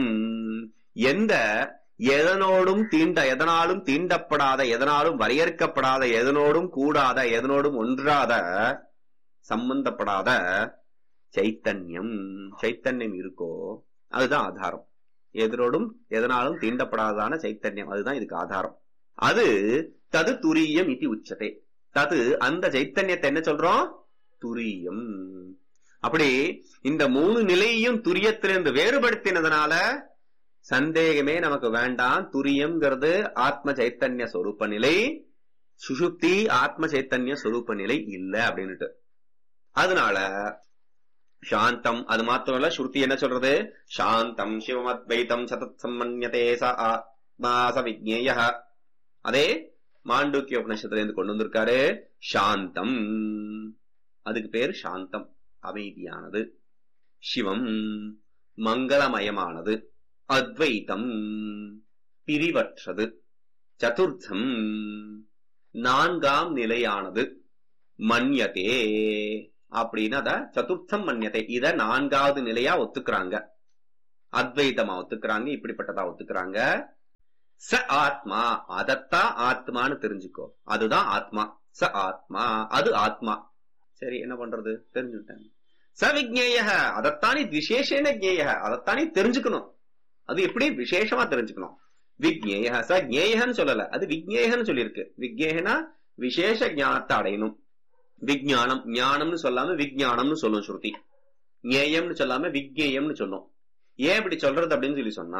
எதனாலும் தீண்டப்படாத, எதனாலும் வரையறுக்கப்படாத, எதனோடும் கூடாத, எதனோடும் ஒன்றாத, சம்பந்தப்படாத சைத்தன்யம் இருக்கோ அதுதான் ஆதாரம். எதனாலும் தீண்டப்படாதான சைத்தன்யம் அதுதான் இதுக்கு ஆதாரம். அது தது துரியம் இதி உச்சதே. தது அந்த சைத்தன்யத்தை என்ன சொல்றோம்? துரியம். அப்படி இந்த 3 நிலையையும் துரியத்திலிருந்து வேறுபடுத்தினதுனால சந்தேகமே நமக்கு வேண்டாம். துரியம்ங்கிறது ஆத்ம சைத்தன்ய சொரூப நிலை, சுஷுப்தி ஆத்ம சைத்தன்ய சொரூப நிலை இல்ல அப்படின்னுட்டு. அதனால சாந்தம், அது மாத்திரம் ஸ்ருதி என்ன சொல்றது? சாந்தம் சிவமத்வைதம் சதத் மன்யதே ச ஆத்மா ச விஜ்ஞேயः. அதே மாண்டூக்கிய உபநிஷத்துல இருந்து கொண்டு வந்திருக்காரு. சாந்தம், அதுக்கு பேர் சாந்தம், அமைதியானது. சிவம் மங்களமயமானது. அத்வைதம் பிரிவற்றது. சதுர்த்தம் 4ஆம் நிலையானது. மன்யதே அப்படின்னு அத சதுர்த்தம் மன்யதே, இத 4ஆவது நிலையா ஒத்துக்கிறாங்க, அத்வைதமா ஒத்துக்கிறாங்க, இப்படிப்பட்டதா ஒத்துக்கிறாங்க. ச ஆத்மா, அதத்தான் ஆத்மான்னு தெரிஞ்சுக்கோ, அதுதான் ஆத்மா. ச ஆத்மா, அது ஆத்மா. சரி, என்ன பண்றது? தெரிஞ்சுட்டேன். ச விஜ்ஞேய, அதத்தானே விசேஷேன ஜேய, அதத்தானே தெரிஞ்சுக்கணும். அது எப்படி விசேஷமா தெரிஞ்சுக்கணும். விக்ஞேய ச ஞேயன்னு சொல்லல, அது விக்ஞேயன்னு சொல்லியிருக்கு. விக்ஞேயனா விசேஷ ஞானத்தை அடையணும். விஞ்ஞானம் ஞானம்னு சொல்லாம விஞ்ஞானம்னு சொல்லும் ஸ்ருதி. ஞேயம்னு சொல்லாம விக்ஞேயம்னு சொல்லும். ஏன் இப்படி சொல்றது அப்படின்னு சொல்லி சொன்னா,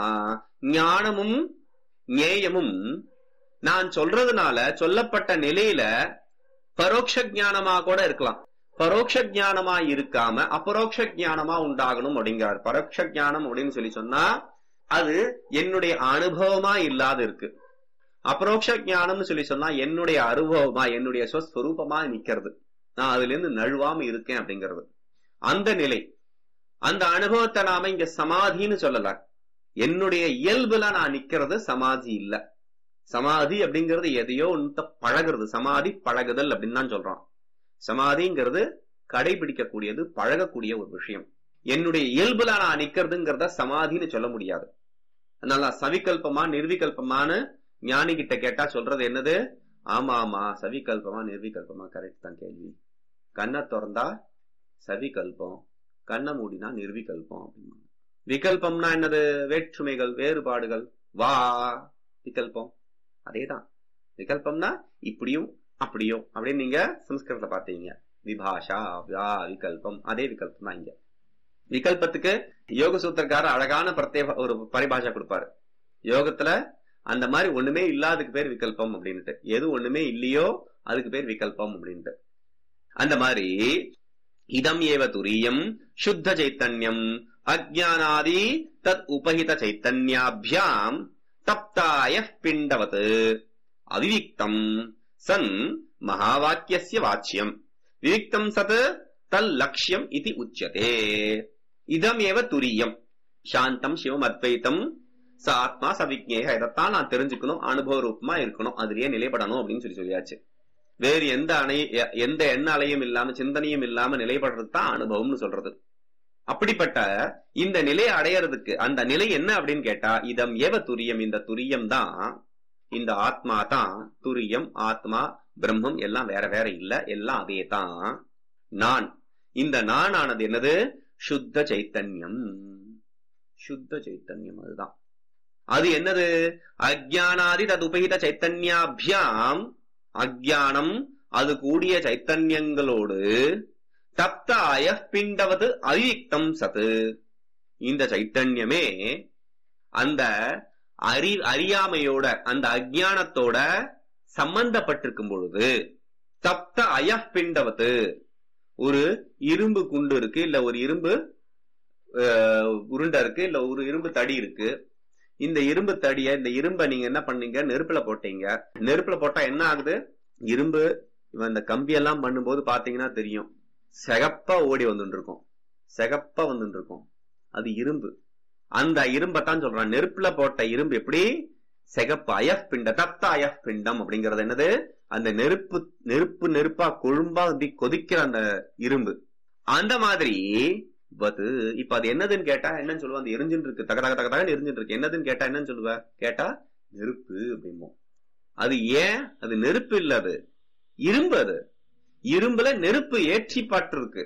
ஞானமும் ஞேயமும் நான் சொல்றதுனால சொல்லப்பட்ட நிலையில பரோட்ச ஞானமா கூட இருக்கலாம். பரோட்ச ஞானமா இருக்காம அபரோக்ஷ ஞானமா உண்டாகணும் அப்படிங்கிறார். பரோட்ச ஞானம் அப்படின்னு சொல்லி சொன்னா அது என்னுடைய அனுபவமா இல்லாத இருக்கு. அபரோக்ஷ ஞானம்னு சொல்லி சொன்னா என்னுடைய அனுபவமா என்னுடைய ஸ்வஸ்வரூபமா நிக்கிறது, நான் அதுல இருந்து நழுவாம இருக்கேன் அப்படிங்கிறது. அந்த நிலை, அந்த அனுபவத்தை நாம இங்க சமாதின்னு சொல்லல. என்னுடைய இயல்புல நான் நிக்கிறது சமாதி இல்ல. சமாதி அப்படிங்கிறது எதையோ ஒன்று பழகிறது. சமாதி பழகுதல் அப்படின்னு தான் சொல்றான். சமாதிங்கிறது கடைபிடிக்கக்கூடியது, பழகக்கூடிய ஒரு விஷயம். என்னுடைய இயல்புல நான் நிக்கிறதுங்கிறத சமாதின்னு சொல்ல முடியாது. அதனால சவிகல்பமா நிர்விகல்பமானு ஞானி கிட்ட கேட்டா சொல்றது என்னது? ஆமா ஆமா, சவிகல்பமா நிர்விகல்பமா கரெக்ட் தான் கேள்வி. கண்ணை திறந்தா சவிகல்பம், கண்ணை மூடினா நிர்விகல்பம் அப்படின்னு. விகல்பம்னா என்னது? வேற்றுமைகள், வேறுபாடுகள். வா விகல்பம் அதேதான். விகல்பம்னா இப்படியும் அப்படியும் அப்படின்னு நீங்க சம்ஸ்கிருதத்துல பார்த்தீங்க. விபாஷா வா விகல்பம், அதே விகல்பம் தான் இங்க. விகல்பத்துக்கு யோக சூத்திரக்காரர் அழகான பிரத்யேக ஒரு பரிபாஷா கொடுப்பாரு. யோகத்துல அந்த மாதிரி ஒண்ணுமே இல்லாததுக்கு பேர் விகல்பம் அப்படின்ட்டு, எது ஒண்ணுமே இல்லையோ அதுக்கு பேர் விகல்பம் அப்படின்ட்டு. அந்த மாதிரி இதம் ஏவ துரியம் சுத்த சைத்தன்யம் அஜ்ஞானாதி தத் உபஹித சைத்தன்யாபியாம் தப்தாய பிண்டவத் அவிவிக்தம் சன் மகாவாக்கியஸ்ய வாச்சியம் விவிக்தம் சத் தல் லட்சியம் இதி உச்யதே. இதம் ஏவ துரியம் சாந்தம் சிவம் அத்வைத்தம் ச ஆத்மா சவிக்ஞேய. இதைத்தான் நான் தெரிஞ்சுக்கணும், அனுபவ ரூபமா இருக்கணும், அதுலயே நிலைப்படணும் அப்படின்னு சொல்லியாச்சு. வேறு எந்த எண்ண அலையும் இல்லாம சிந்தனையும் இல்லாம நிலைப்படுறது தான் அனுபவம்னு சொல்றது. அப்படிப்பட்ட இந்த நிலையை அடையறதுக்கு அந்த நிலை என்ன அப்படின்னு கேட்டா, இதம் ஏவ துரியம், இந்த துரியம் தான், இந்த ஆத்மா தான் துரியம். ஆத்மா பிரம்மம் எல்லாம் வேற வேற இல்ல, எல்லாம் அதே தான். நான், இந்த நான் ஆனது என்னது? சுத்த சைத்தன்யம். சுத்த சைத்தன்யம் அதுதான். அது என்னது? அஜ்ஞானாதி தது உபஹித சைத்தன்யாபியாம், அஜ்ஞானம் அது கூடிய சைத்தன்யங்களோடு தப்தாய பிண்டவது அவிவிக்தம் சத்து. இந்த சைத்தன்யமே அந்த அறியாமையோட அந்த அஜ்ஞானத்தோட சம்பந்தப்பட்டிருக்கும் பொழுது தப்த அயப்பிண்டவது, ஒரு இரும்பு குண்டு இருக்கு, இல்ல ஒரு இரும்பு உருண்டை இருக்கு, இல்ல ஒரு இரும்பு தடி இருக்கு. இந்த இரும்பு தடிய, இந்த இரும்பை நீங்க என்ன பண்ணீங்க? நெருப்புல போட்டீங்க. நெருப்புல போட்டா என்ன ஆகுது? இரும்பு இந்த கம்பியெல்லாம் பண்ணும்போது பாத்தீங்கன்னா தெரியும், சிகப்பா ஓடி வந்துட்டு இருக்கும், சிகப்பா வந்துட்டு இருக்கும். அது இரும்பு. அந்த இரும்பத்தான் சொல்றான், நெருப்புல போட்ட இரும்பு எப்படி சிகப்பு. அயஃப் பிண்ட தப்த அயஃப் பிண்டம் அப்படிங்கறது என்னது? அந்த நெருப்பா கொழும்பா கொதிக்கிற அந்த இரும்பு. அந்த மாதிரி இப்ப அது என்னதுன்னு கேட்டா என்னன்னு சொல்லுவா? அந்த எரிஞ்சுட்டு இருக்கு, தக தக தக தகன்னு எரிஞ்சுட்டு இருக்கு. என்னதுன்னு கேட்டா என்னன்னு சொல்லுவ? கேட்டா நெருப்பு அப்படிமோ. அது ஏன்? அது நெருப்பு இல்ல, அது இரும்பு. அது இரும்புல நெருப்பு ஏற்றப்பட்டிருக்கு,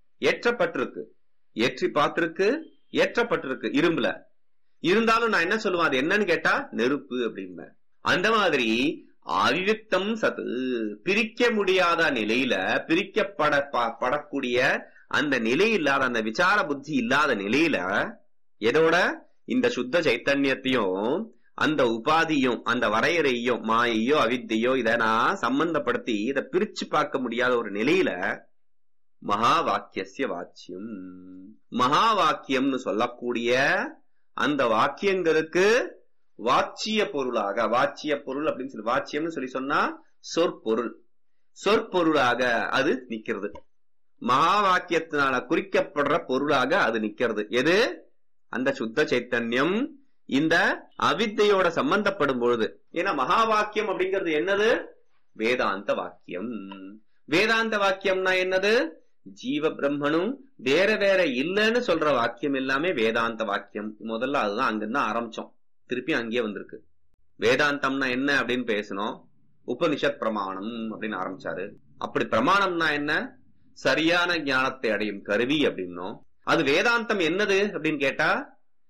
ஏற்றி பார்த்திருக்கு, ஏற்றப்பட்டிருக்கு இரும்புல. இருந்தாலும் நான் என்ன சொல்லுவேன்? அது என்னன்னு கேட்டா நெருப்பு அப்படின்பேன். அந்த மாதிரி அவிவிக்தம் சத்து, பிரிக்க முடியாத நிலையில, பிரிக்கப்படக்கூடிய அந்த நிலை இல்லாத, அந்த விசார புத்தி இல்லாத நிலையில, எதோட? இந்த சுத்த சைத்தன்யத்தையும் அந்த உபாதியும் அந்த வரையறையும் மாயையோ அவித்தையோ இதை நான் சம்பந்தப்படுத்தி இதை பிரிச்சு பார்க்க முடியாத ஒரு நிலையில மகா வாக்கியஸ்ய வாச்சியம், மகா வாக்கியம்னு சொல்லக்கூடிய அந்த வாக்கியங்களுக்கு வாச்சிய பொருளாக, வாச்சிய பொருள் அப்படின்னு சொல்லி, வாச்சியம்னு சொல்லி சொன்னா சொற்பொருள், சொற்பொருளாக அது நிக்கிறது. மகா வாக்கியத்தினால குறிக்கப்படுற பொருளாக அது நிக்கிறது. எது? அந்த சுத்த சைத்தன்யம் இந்த அவித்தையோட சம்பந்தப்படும் பொழுது. ஏன்னா மகா வாக்கியம் அப்படிங்கிறது என்னது? வேதாந்த வாக்கியம். வேதாந்த வாக்கியம்னா என்னது? ஜீவ பிரம்மனும் வேற வேற இல்லைன்னு சொல்ற வாக்கியம் எல்லாமே வேதாந்த வாக்கியம். முதல்ல அதுதான், அங்கிருந்து ஆரம்பிச்சோம், திருப்பி அங்கேயே வந்திருக்கு. வேதாந்தம்னா என்ன அப்படின்னு பேசணும். உபனிஷத் பிரமாணம் அப்படின்னு ஆரம்பிச்சாரு. அப்படி பிரமாணம்னா என்ன? சரியான ஞானத்தை அடையும் கருவி அப்படின்னும். அது வேதாந்தம் என்னது அப்படின்னு கேட்டா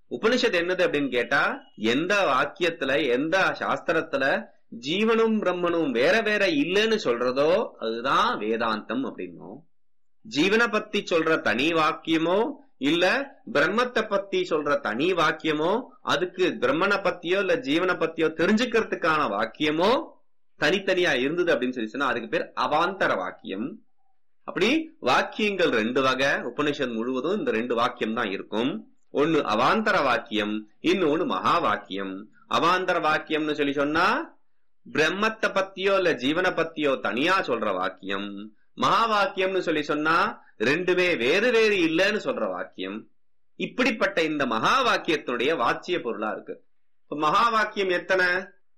உபனிஷத் என்னது அப்படின்னு கேட்டா, எந்த வாக்கியத்துல எந்த சாஸ்திரத்துல ஜீவனும் பிரம்மனும் வேற வேற இல்லைன்னு சொல்றதோ அதுதான் வேதாந்தம் அப்படின்னும், ஜீவனை பத்தி சொல்ற தனி வாக்கியமோ இல்ல பிரம்மத்தை பத்தி சொல்ற தனி வாக்கியமோ, அதுக்கு பிரம்மனை பத்தியோ இல்ல ஜீவனை பத்தியோ தெரிஞ்சுக்கிறதுக்கான வாக்கியமோ தனித்தனியா இருந்தது அப்படின்னு சொல்லி சொன்னா அதுக்கு பேர் அவாந்தர வாக்கியம். அப்படி வாக்கியங்கள் ரெண்டு வகை. உபனிஷத் முழுவதும் இந்த ரெண்டு வாக்கியம் தான் இருக்கும். ஒன்னு அவாந்தர வாக்கியம், இன்னொன்னு மகா வாக்கியம். அவாந்தர வாக்கியம்னு சொல்லி சொன்னா பிரம்மத்தை பத்தியோ இல்ல ஜீவனை பத்தியோ தனியா சொல்ற வாக்கியம். மகா வாக்கியம்னு சொல்லி சொன்னா ரெண்டுமே வேறு வேறு இல்லைன்னு சொல்ற வாக்கியம். இப்படிப்பட்ட இந்த மகா வாக்கியத்தினுடைய வாச்சிய பொருளா இருக்கு. மகா வாக்கியம் எத்தனை?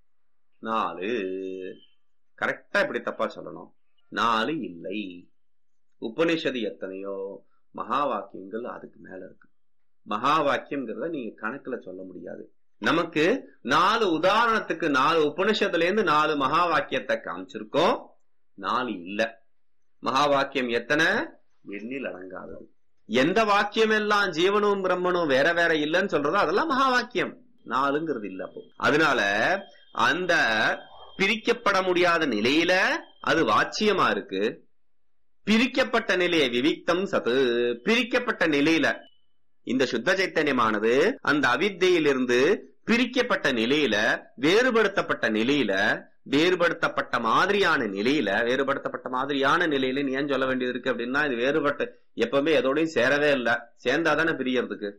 4. கரெக்டா இப்படி தப்பா சொல்லணும். 4 இல்லை. உபனிஷது எத்தனையோ, மகா வாக்கியங்கள் அதுக்கு மேல இருக்கு. மகா வாக்கியம்ங்கிறத நீங்க கணக்குல சொல்ல முடியாது. நமக்கு 4 உதாரணத்துக்கு 4 உபனிஷத்துல இருந்து 4 மகா வாக்கியத்தை காமிச்சிருக்கோம். 4 இல்ல. மகா வாக்கியம் எத்தனை? எண்ணில் அடங்காதது. எந்த வாக்கியம் எல்லாம் ஜீவனும் பிரம்மனும் வேற வேற இல்லைன்னு சொல்றதோ அதெல்லாம் மகா வாக்கியம். 4ங்கிறது இல்ல. அப்போ அதனால அந்த பிரிக்கப்பட முடியாத நிலையில அது வாச்சியமா இருக்கு. பிரிக்கப்பட்ட நிலையை விவிக்தம் சத்து, பிரிக்கப்பட்ட நிலையில இந்த சுத்த சைத்தன்யமானது அந்த அவித்தையிலிருந்து பிரிக்கப்பட்ட நிலையில, வேறுபடுத்தப்பட்ட நிலையில, வேறுபடுத்தப்பட்ட மாதிரியான நிலையில, வேறுபடுத்தப்பட்ட மாதிரியான நிலையில நீ ஏன் சொல்ல வேண்டியது இருக்கு அப்படின்னா, இது வேறுபட்ட எப்பவுமே எதோடையும் சேரவே இல்லை, சேர்ந்தாதானே பிரியறதுக்கு.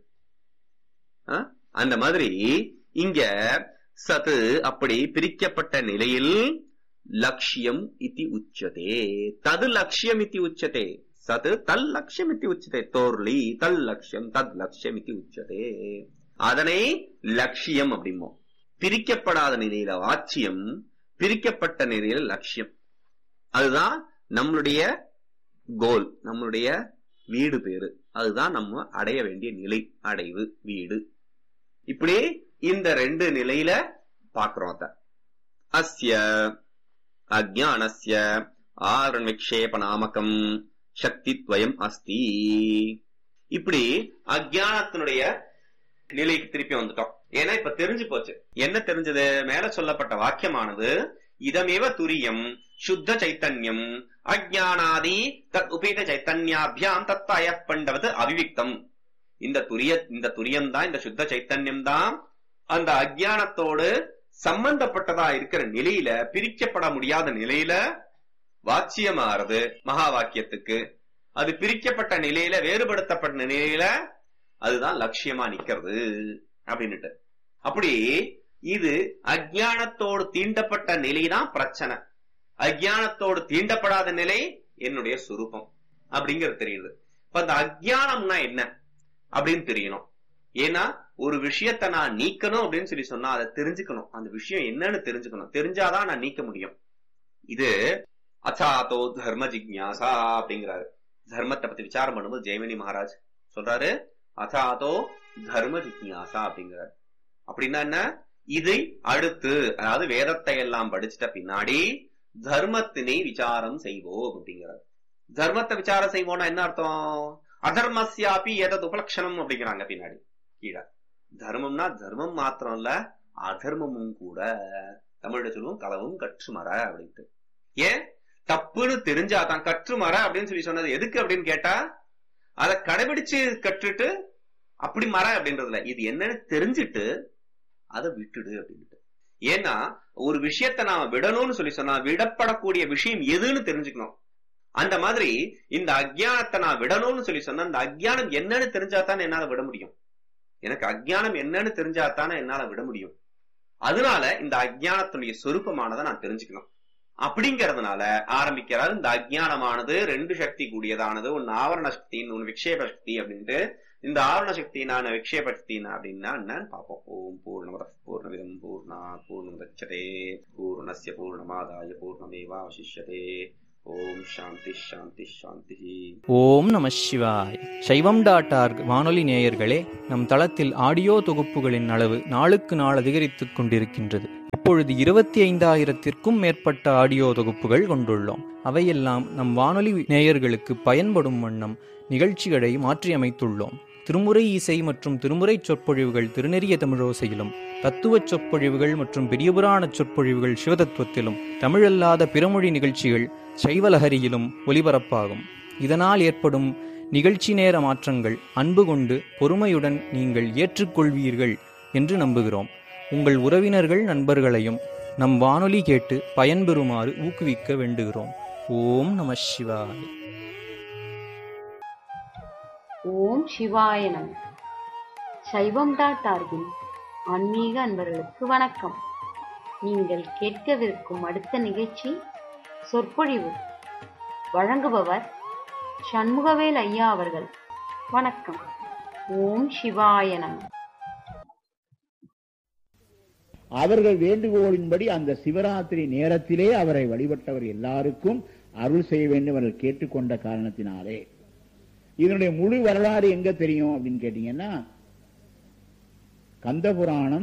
அந்த மாதிரி இங்க சத்து அப்படி பிரிக்கப்பட்ட நிலையில் லட்சியம் இதி உச்சதே, தது லட்சியம் இதி உச்சதே, சது தல் லட்சியம் இதி உச்சதே, தோர்லி தல் லட்சியம் தத் லட்சியம் இதி உச்சதே. அதனை லட்சியம் அப்படிமோ. பிரிக்கப்படாத நிலையில வாச்சியம், பிரிக்கப்பட்ட நிலையில லட்சியம். அதுதான் நம்மளுடைய கோல், நம்மளுடைய வீடு பேரு. அதுதான் நம்ம அடைய வேண்டிய நிலை, அடைவு, வீடு. இப்படி இந்த 2 நிலையில பாக்குறோம். அஸ்ய அஜ்ஞானஸ்ய ஆரண்விக்ஷேப நாமகம் சக்தித்வயம் அஸ்தி. இப்படி அஜ்ஞானத்தினுடைய நிலைக்கு திருப்பி வந்துட்டோம். ஏன்னா இப்ப தெரிஞ்சு போச்சு. என்ன தெரிஞ்சது? மேல சொல்லப்பட்ட வாக்கியமானது இதமேவ துரியம் சுத்த சைத்தன்யம் அஜ்ஞானாதி தத் உபேத சைத்தன்யாபியாம் தத்தய பண்டவது அவிவிக்தம். இந்த துரியம் தான், இந்த சுத்த சைத்தன்யம் தான் அந்த அஜ்ஞானத்தோடு சம்பந்தப்பட்டதா இருக்கிற நிலையில, பிரிக்கப்பட முடியாத நிலையில வாச்சியமாறுது மகா வாக்கியத்துக்கு. அது பிரிக்கப்பட்ட நிலையில, வேறுபடுத்தப்பட்ட நிலையில அதுதான் லட்சியமா நிக்கிறது அப்படின்னுட்டு. அப்படி இது அஜ்ஞானத்தோடு தீண்டப்பட்ட நிலைதான் பிரச்சனை. அஜ்ஞானத்தோடு தீண்டப்படாத நிலை என்னுடைய சுரூபம் அப்படிங்கிறது தெரியுது. இப்ப அந்த அஜ்ஞானம்னா என்ன அப்படின்னு தெரியணும். ஏன்னா ஒரு விஷயத்தை நான் நீக்கணும் அப்படின்னு சொல்லி சொன்னா அதை தெரிஞ்சுக்கணும். அந்த விஷயம் என்னன்னு தெரிஞ்சுக்கணும். தெரிஞ்சாதான் நான் நீக்க முடியும். இது அச்சாதோ தர்ம ஜிக்ஞாசா அப்படிங்கிறாரு. தர்மத்தை பத்தி விசாரம் பண்ணும்போது ஜெயமணி மகாராஜ் சொல்றாரு, அச்சாதோ தர்ம ஜிக்ஞாசா அப்படிங்கிறாரு. அப்படின்னா என்ன? இதை அடுத்து, அதாவது வேதத்தை எல்லாம் படிச்சுட்ட பின்னாடி தர்மத்தினை விசாரம் செய்வோம் அப்படிங்கிறார். தர்மத்தை விசாரம் செய்வோம்னா என்ன அர்த்தம்? அதர்மஸ்யாபி ஏதது உபலட்சணம் அப்படிங்கிறாங்க பின்னாடி கீழே. தர்மம்னா தர்மம் மாத்திரம் இல்ல, அதர்மமும் கூட. தமிழ்ல சொல்லுவோம் களவும் கற்று மர அப்படின்ட்டு. ஏன் தப்புன்னு தெரிஞ்சாதான் கற்று மர அப்படின்னு சொல்லி சொன்னது எதுக்கு அப்படின்னு கேட்டா, அதை கடைபிடிச்சு கற்றுட்டு அப்படி மர அப்படின்றதுல இது என்னன்னு தெரிஞ்சுட்டு அதை விட்டுடு அப்படின்ட்டு. ஏன்னா ஒரு விஷயத்தை நாம விடணும்னு சொல்லி சொன்னா விடப்படக்கூடிய விஷயம் எதுன்னு தெரிஞ்சுக்கணும். அந்த மாதிரி இந்த அஜ்ஞானத்தை நான் விடணும்னு சொல்லி சொன்னா இந்த அஜ்ஞானம் என்னன்னு தெரிஞ்சாத்தானே என்னால விட முடியும். எனக்கு அஜ்ஞானம் என்னன்னு தெரிஞ்சாத்தானே என்னால விட முடியும். அதனால இந்த அஜ்ஞானத்துடைய சொரூபமானதை நான் தெரிஞ்சுக்கணும். அப்படிங்கறதுனால ஆரம்பிக்கிறாரு. இந்த அஜ்ஞானமானது 2 சக்தி கூடியதானது. ஒன்னு ஆவரண சக்தி, ஒன்னு விக்ஷேப சக்தி அப்படின்ட்டு. இந்த ஆவரண சக்தினான விக்ஷேப சக்தினா அப்படின்னா என்னன்னு பார்ப்போம். ஓம் பூர்ணமத பூர்ணமிதம் பூர்ணாத் பூர்ணமுதச்யதே பூர்ணஸ்ய பூர்ணமாதாய பூர்ணமேவாவசிஷ்யதே. ஓம் சாந்தி சாந்தி சாந்தி. ஓம் நம சிவாய். சைவம்.org வானொலி நேயர்களே, நம் தளத்தில் ஆடியோ தொகுப்புகளின் அளவு நாளுக்கு நாள் அதிகரித்துக் கொண்டிருக்கின்றது. இப்பொழுது 25,000த்திற்கும் மேற்பட்ட ஆடியோ தொகுப்புகள் கொண்டுள்ளோம். அவையெல்லாம் நம் வானொலி நேயர்களுக்கு பயன்படும் வண்ணம் நிகழ்ச்சிகளை மாற்றியமைத்துள்ளோம். திருமுறை இசை மற்றும் திருமுறை சொற்பொழிவுகள் திருநெறிய தமிழோசையிலும், தத்துவச் சொற்பொழிவுகள் மற்றும் பெரியபுராண சொற்பொழிவுகள் சிவதத்துவத்திலும், தமிழல்லாத பிறமொழி நிகழ்ச்சிகள் சைவலஹரியிலும் ஒலிபரப்பாகும். இதனால் ஏற்படும் நிகழ்ச்சி நேர மாற்றங்கள் அன்பு கொண்டு பொறுமையுடன் நீங்கள் ஏற்றுக்கொள்வீர்கள் என்று நம்புகிறோம். உங்கள் உறவினர்கள் நண்பர்களையும் நம் வானொலி கேட்டு பயன்பெறுமாறு ஊக்குவிக்க வேண்டுகிறோம். ஓம் நம சிவாய. ஓம் சிவாய நம. சைவம்.org ஆன்மீக அன்பர்களுக்கு வணக்கம். நீங்கள் கேட்கவிருக்கும் அடுத்த நிகழ்ச்சி சொற்பொழிவு. வழங்குபவர் சண்முகவேல் ஐயா அவர்கள். வணக்கம். ஓம் சிவாய நம. அவர்கள் வேண்டுகோளின்படி அந்த சிவராத்திரி நேரத்திலே அவரை வழிபட்டவர் எல்லாருக்கும் அருள் செய்ய வேண்டும் அவர்கள் கேட்டுக்கொண்ட காரணத்தினாலே. இதனுடைய முழு வரலாறு எங்க தெரியும் அப்படின்னு கேட்டீங்கன்னா, கந்தபுராணம்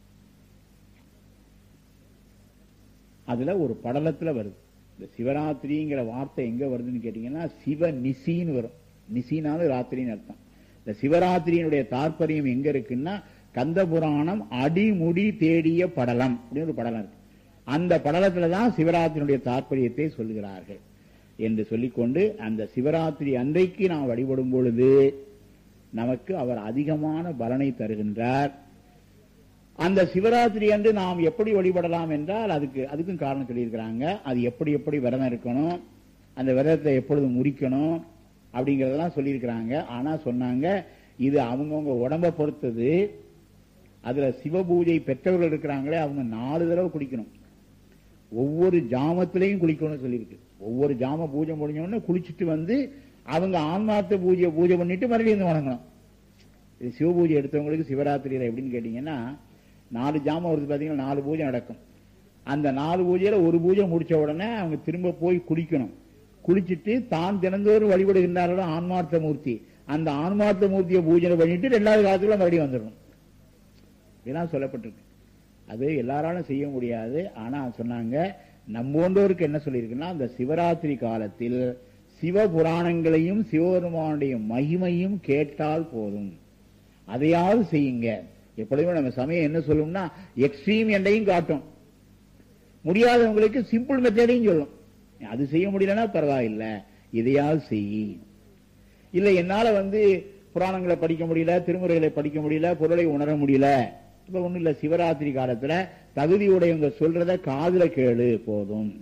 அதுல ஒரு படலத்துல வருது. இந்த சிவராத்திரிங்கிற வார்த்தை எங்க வருதுன்னு கேட்டீங்கன்னா, சிவ நிசின்னு வரும். நிசினாலும் ராத்திரின்னு அர்த்தம். இந்த சிவராத்திரியினுடைய தாற்பயம் எங்க இருக்குன்னா, கந்தபுராணம் அடிமுடி தேடிய படலம் அப்படின்னு ஒரு படலம் இருக்கு. அந்த படலத்துலதான் சிவராத்திரியினுடைய தாற்பயத்தை சொல்லுகிறார்கள் என்று சொல்லிக்கொண்டு, அந்த சிவராத்திரி அன்றைக்கு நாம் வழிபடும் பொழுது நமக்கு அவர் அதிகமான பலனை தருகின்றார். அந்த சிவராத்திரி அன்று நாம் எப்படி வழிபடலாம் என்றால், அதுக்கும் காரணம் சொல்லியிருக்கிறாங்க. அது எப்படி எப்படி விரதம் இருக்கணும், அந்த விரதத்தை எப்பொழுது முறிக்கணும் அப்படிங்கறதெல்லாம் சொல்லியிருக்கிறாங்க. ஆனா சொன்னாங்க, இது அவங்கவுங்க உடம்ப பொறுத்தது. அதுல சிவபூஜை பெற்றவர்கள் இருக்கிறாங்களே, அவங்க 4 தடவை குளிக்கணும். ஒவ்வொரு ஜாமத்திலையும் குளிக்கணும்னு சொல்லியிருக்கு. ஒவ்வொரு ஜாம பூஜை முடிஞ்சோடனே குளிச்சுட்டு வந்து அவங்க ஆன்மார்த்த பூஜை பண்ணிட்டு மறுபடியும் வணங்கணும். இது சிவபூஜை எடுத்தவங்களுக்கு சிவராத்திரியில எப்படின்னு கேட்டீங்கன்னா, 4 ஜாமம் வருது பாத்தீங்கன்னா, 4 பூஜை நடக்கும். அந்த 4 பூஜையில ஒரு பூஜை முடிச்ச உடனே அவங்க திரும்ப போய் குளிக்கணும். குளிச்சுட்டு தான் தினந்தோறும் வழிபடுகின்றார்களோ ஆன்மார்த்த மூர்த்தி, அந்த ஆன்மார்த்த மூர்த்தியை பூஜை பண்ணிட்டு 2வது காலத்துல மறுபடியும் வந்துடணும். இதெல்லாம் சொல்லப்பட்டிருக்கு. அது எல்லாராலும் செய்ய முடியாது. ஆனா சொன்னாங்க, நம்மோன்றோருக்கு என்ன சொல்லியிருக்குன்னா, அந்த சிவராத்திரி காலத்தில் சிவபுராணங்களையும் சிவபெருமானுடைய மகிமையும் கேட்டால் போதும், அதையாவது செய்யுங்க. எப்பொழுதுமே நம்ம சமயம் என்ன சொல்லும்னா, எக்ஸ்ட்ரீம் எண்டையும் காட்டும், முடியாதவங்களுக்கு சிம்பிள் மெத்தடையும் சொல்லும். அது செய்ய முடியலன்னா பரவாயில்ல, இதையாவது செய். இல்ல என்னால புராணங்களை படிக்க முடியல, திருமுறைகளை படிக்க முடியல, பொருளை உணர முடியல, இப்ப ஒண்ணும் இல்ல, சிவராத்திரி காலத்துல தகுதியுடையவங்க சொல்றத காதுல கேளு போதும்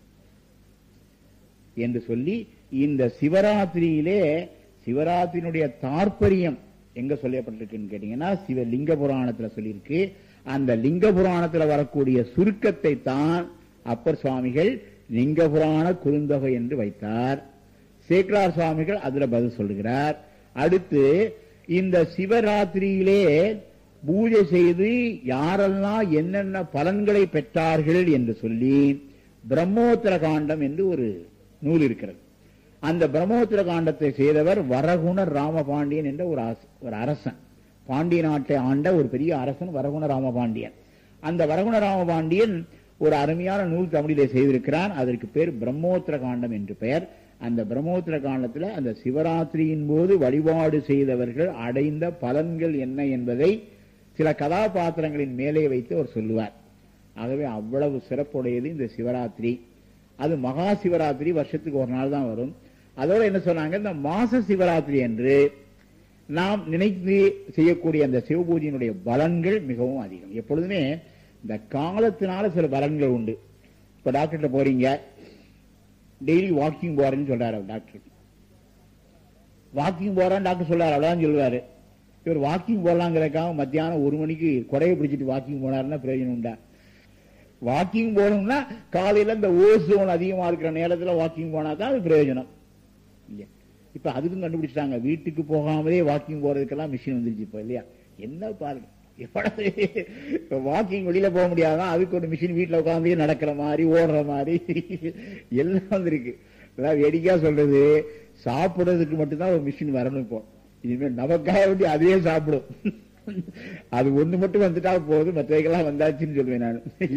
என்று சொல்லி, இந்த சிவராத்திரியிலே சிவராத்திரியினுடைய தாற்பயம் எங்க சொல்லப்பட்டிருக்குன்னு கேட்டீங்கன்னா, சிவலிங்க புராணத்துல சொல்லியிருக்கு. அந்த லிங்க புராணத்துல வரக்கூடிய சுருக்கத்தை தான் அப்பர் சுவாமிகள் லிங்க புராண குறுந்தொகை என்று வைத்தார். சேக்கலார் சுவாமிகள் அதுல பதில் சொல்லுகிறார். அடுத்து இந்த சிவராத்திரியிலே பூஜை செய்து யாரெல்லாம் என்னென்ன பலன்களை பெற்றார்கள் என்று சொல்லி பிரம்மோத்தர காண்டம் என்று ஒரு நூல் இருக்கிறது. அந்த பிரம்மோத்தர காண்டத்தை செய்தவர் வரகுண ராமபாண்டியன் என்ற ஒரு அரசன். பாண்டிய நாட்டை ஆண்ட ஒரு பெரிய அரசன் வரகுண ராமபாண்டியன். அந்த வரகுண ராமபாண்டியன் ஒரு அருமையான நூல் தமிழிலே செய்திருக்கிறான். அதற்கு பேர் பிரம்மோத்தர காண்டம் என்று பெயர். அந்த பிரம்மோத்தர காண்டத்தில் அந்த சிவராத்திரியின் போது வழிபாடு செய்தவர்கள் அடைந்த பலன்கள் என்ன என்பதை சில கதாபாத்திரங்களின் மேலே வைத்து அவர் சொல்லுவார். ஆகவே அவ்வளவு சிறப்புடையது இந்த சிவராத்திரி. அது மகா சிவராத்திரி வருஷத்துக்கு ஒரு நாள் தான் வரும். அதோட என்ன சொன்னாங்க, இந்த மாச சிவராத்திரி என்று நாம் நினைத்து செய்யக்கூடிய அந்த சிவபூஜையினுடைய பலன்கள் மிகவும் அதிகம். எப்பொழுதுமே இந்த காலத்தினால சில பலன்கள் உண்டு. இப்ப டாக்டர்கிட்ட போறீங்க, டெய்லி வாக்கிங் போறேன்னு சொல்றாரு டாக்டர். வாக்கிங் போறான்னு டாக்டர் சொல்றாரு, அவ்வளவுதான் சொல்லுவாரு. இவர் வாக்கிங் போடலாங்கிறதுக்காக மத்தியானம் 1 மணிக்கு கொடையை பிடிச்சிட்டு வாக்கிங் போனாருன்னா பிரயோஜனம் உண்டா? வாக்கிங் போகணும்னா காலையில இந்த ஓசோன் அதிகமா இருக்கிற நேரத்துல வாக்கிங் போனா தான் அது பிரயோஜனம். இப்ப அதுக்கும் கண்டுபிடிச்சிட்டாங்க, வீட்டுக்கு போகாமலே வாக்கிங் போறதுக்கெல்லாம் மிஷின் வந்துருச்சு இப்ப இல்லையா? என்ன பாருங்க, வாக்கிங் வெளியில போக முடியாதான், அதுக்கு ஒரு மிஷின் வீட்டுல உட்காந்து நடக்கிற மாதிரி ஓடுற மாதிரி எல்லாம் வந்துருக்கு. அதாவது வேடிக்கையா சொல்றது, சாப்பிடுறதுக்கு மட்டும்தான் ஒரு மிஷின் வரணும். இப்போ இனிமேல் நமக்காக வேண்டி அதே சாப்பிடும். அது ஒண்ணு மட்டும் வந்துட்டா போதும், மற்றவைகள்லாம் வந்தாச்சுன்னு சொல்லுவேன் நான்.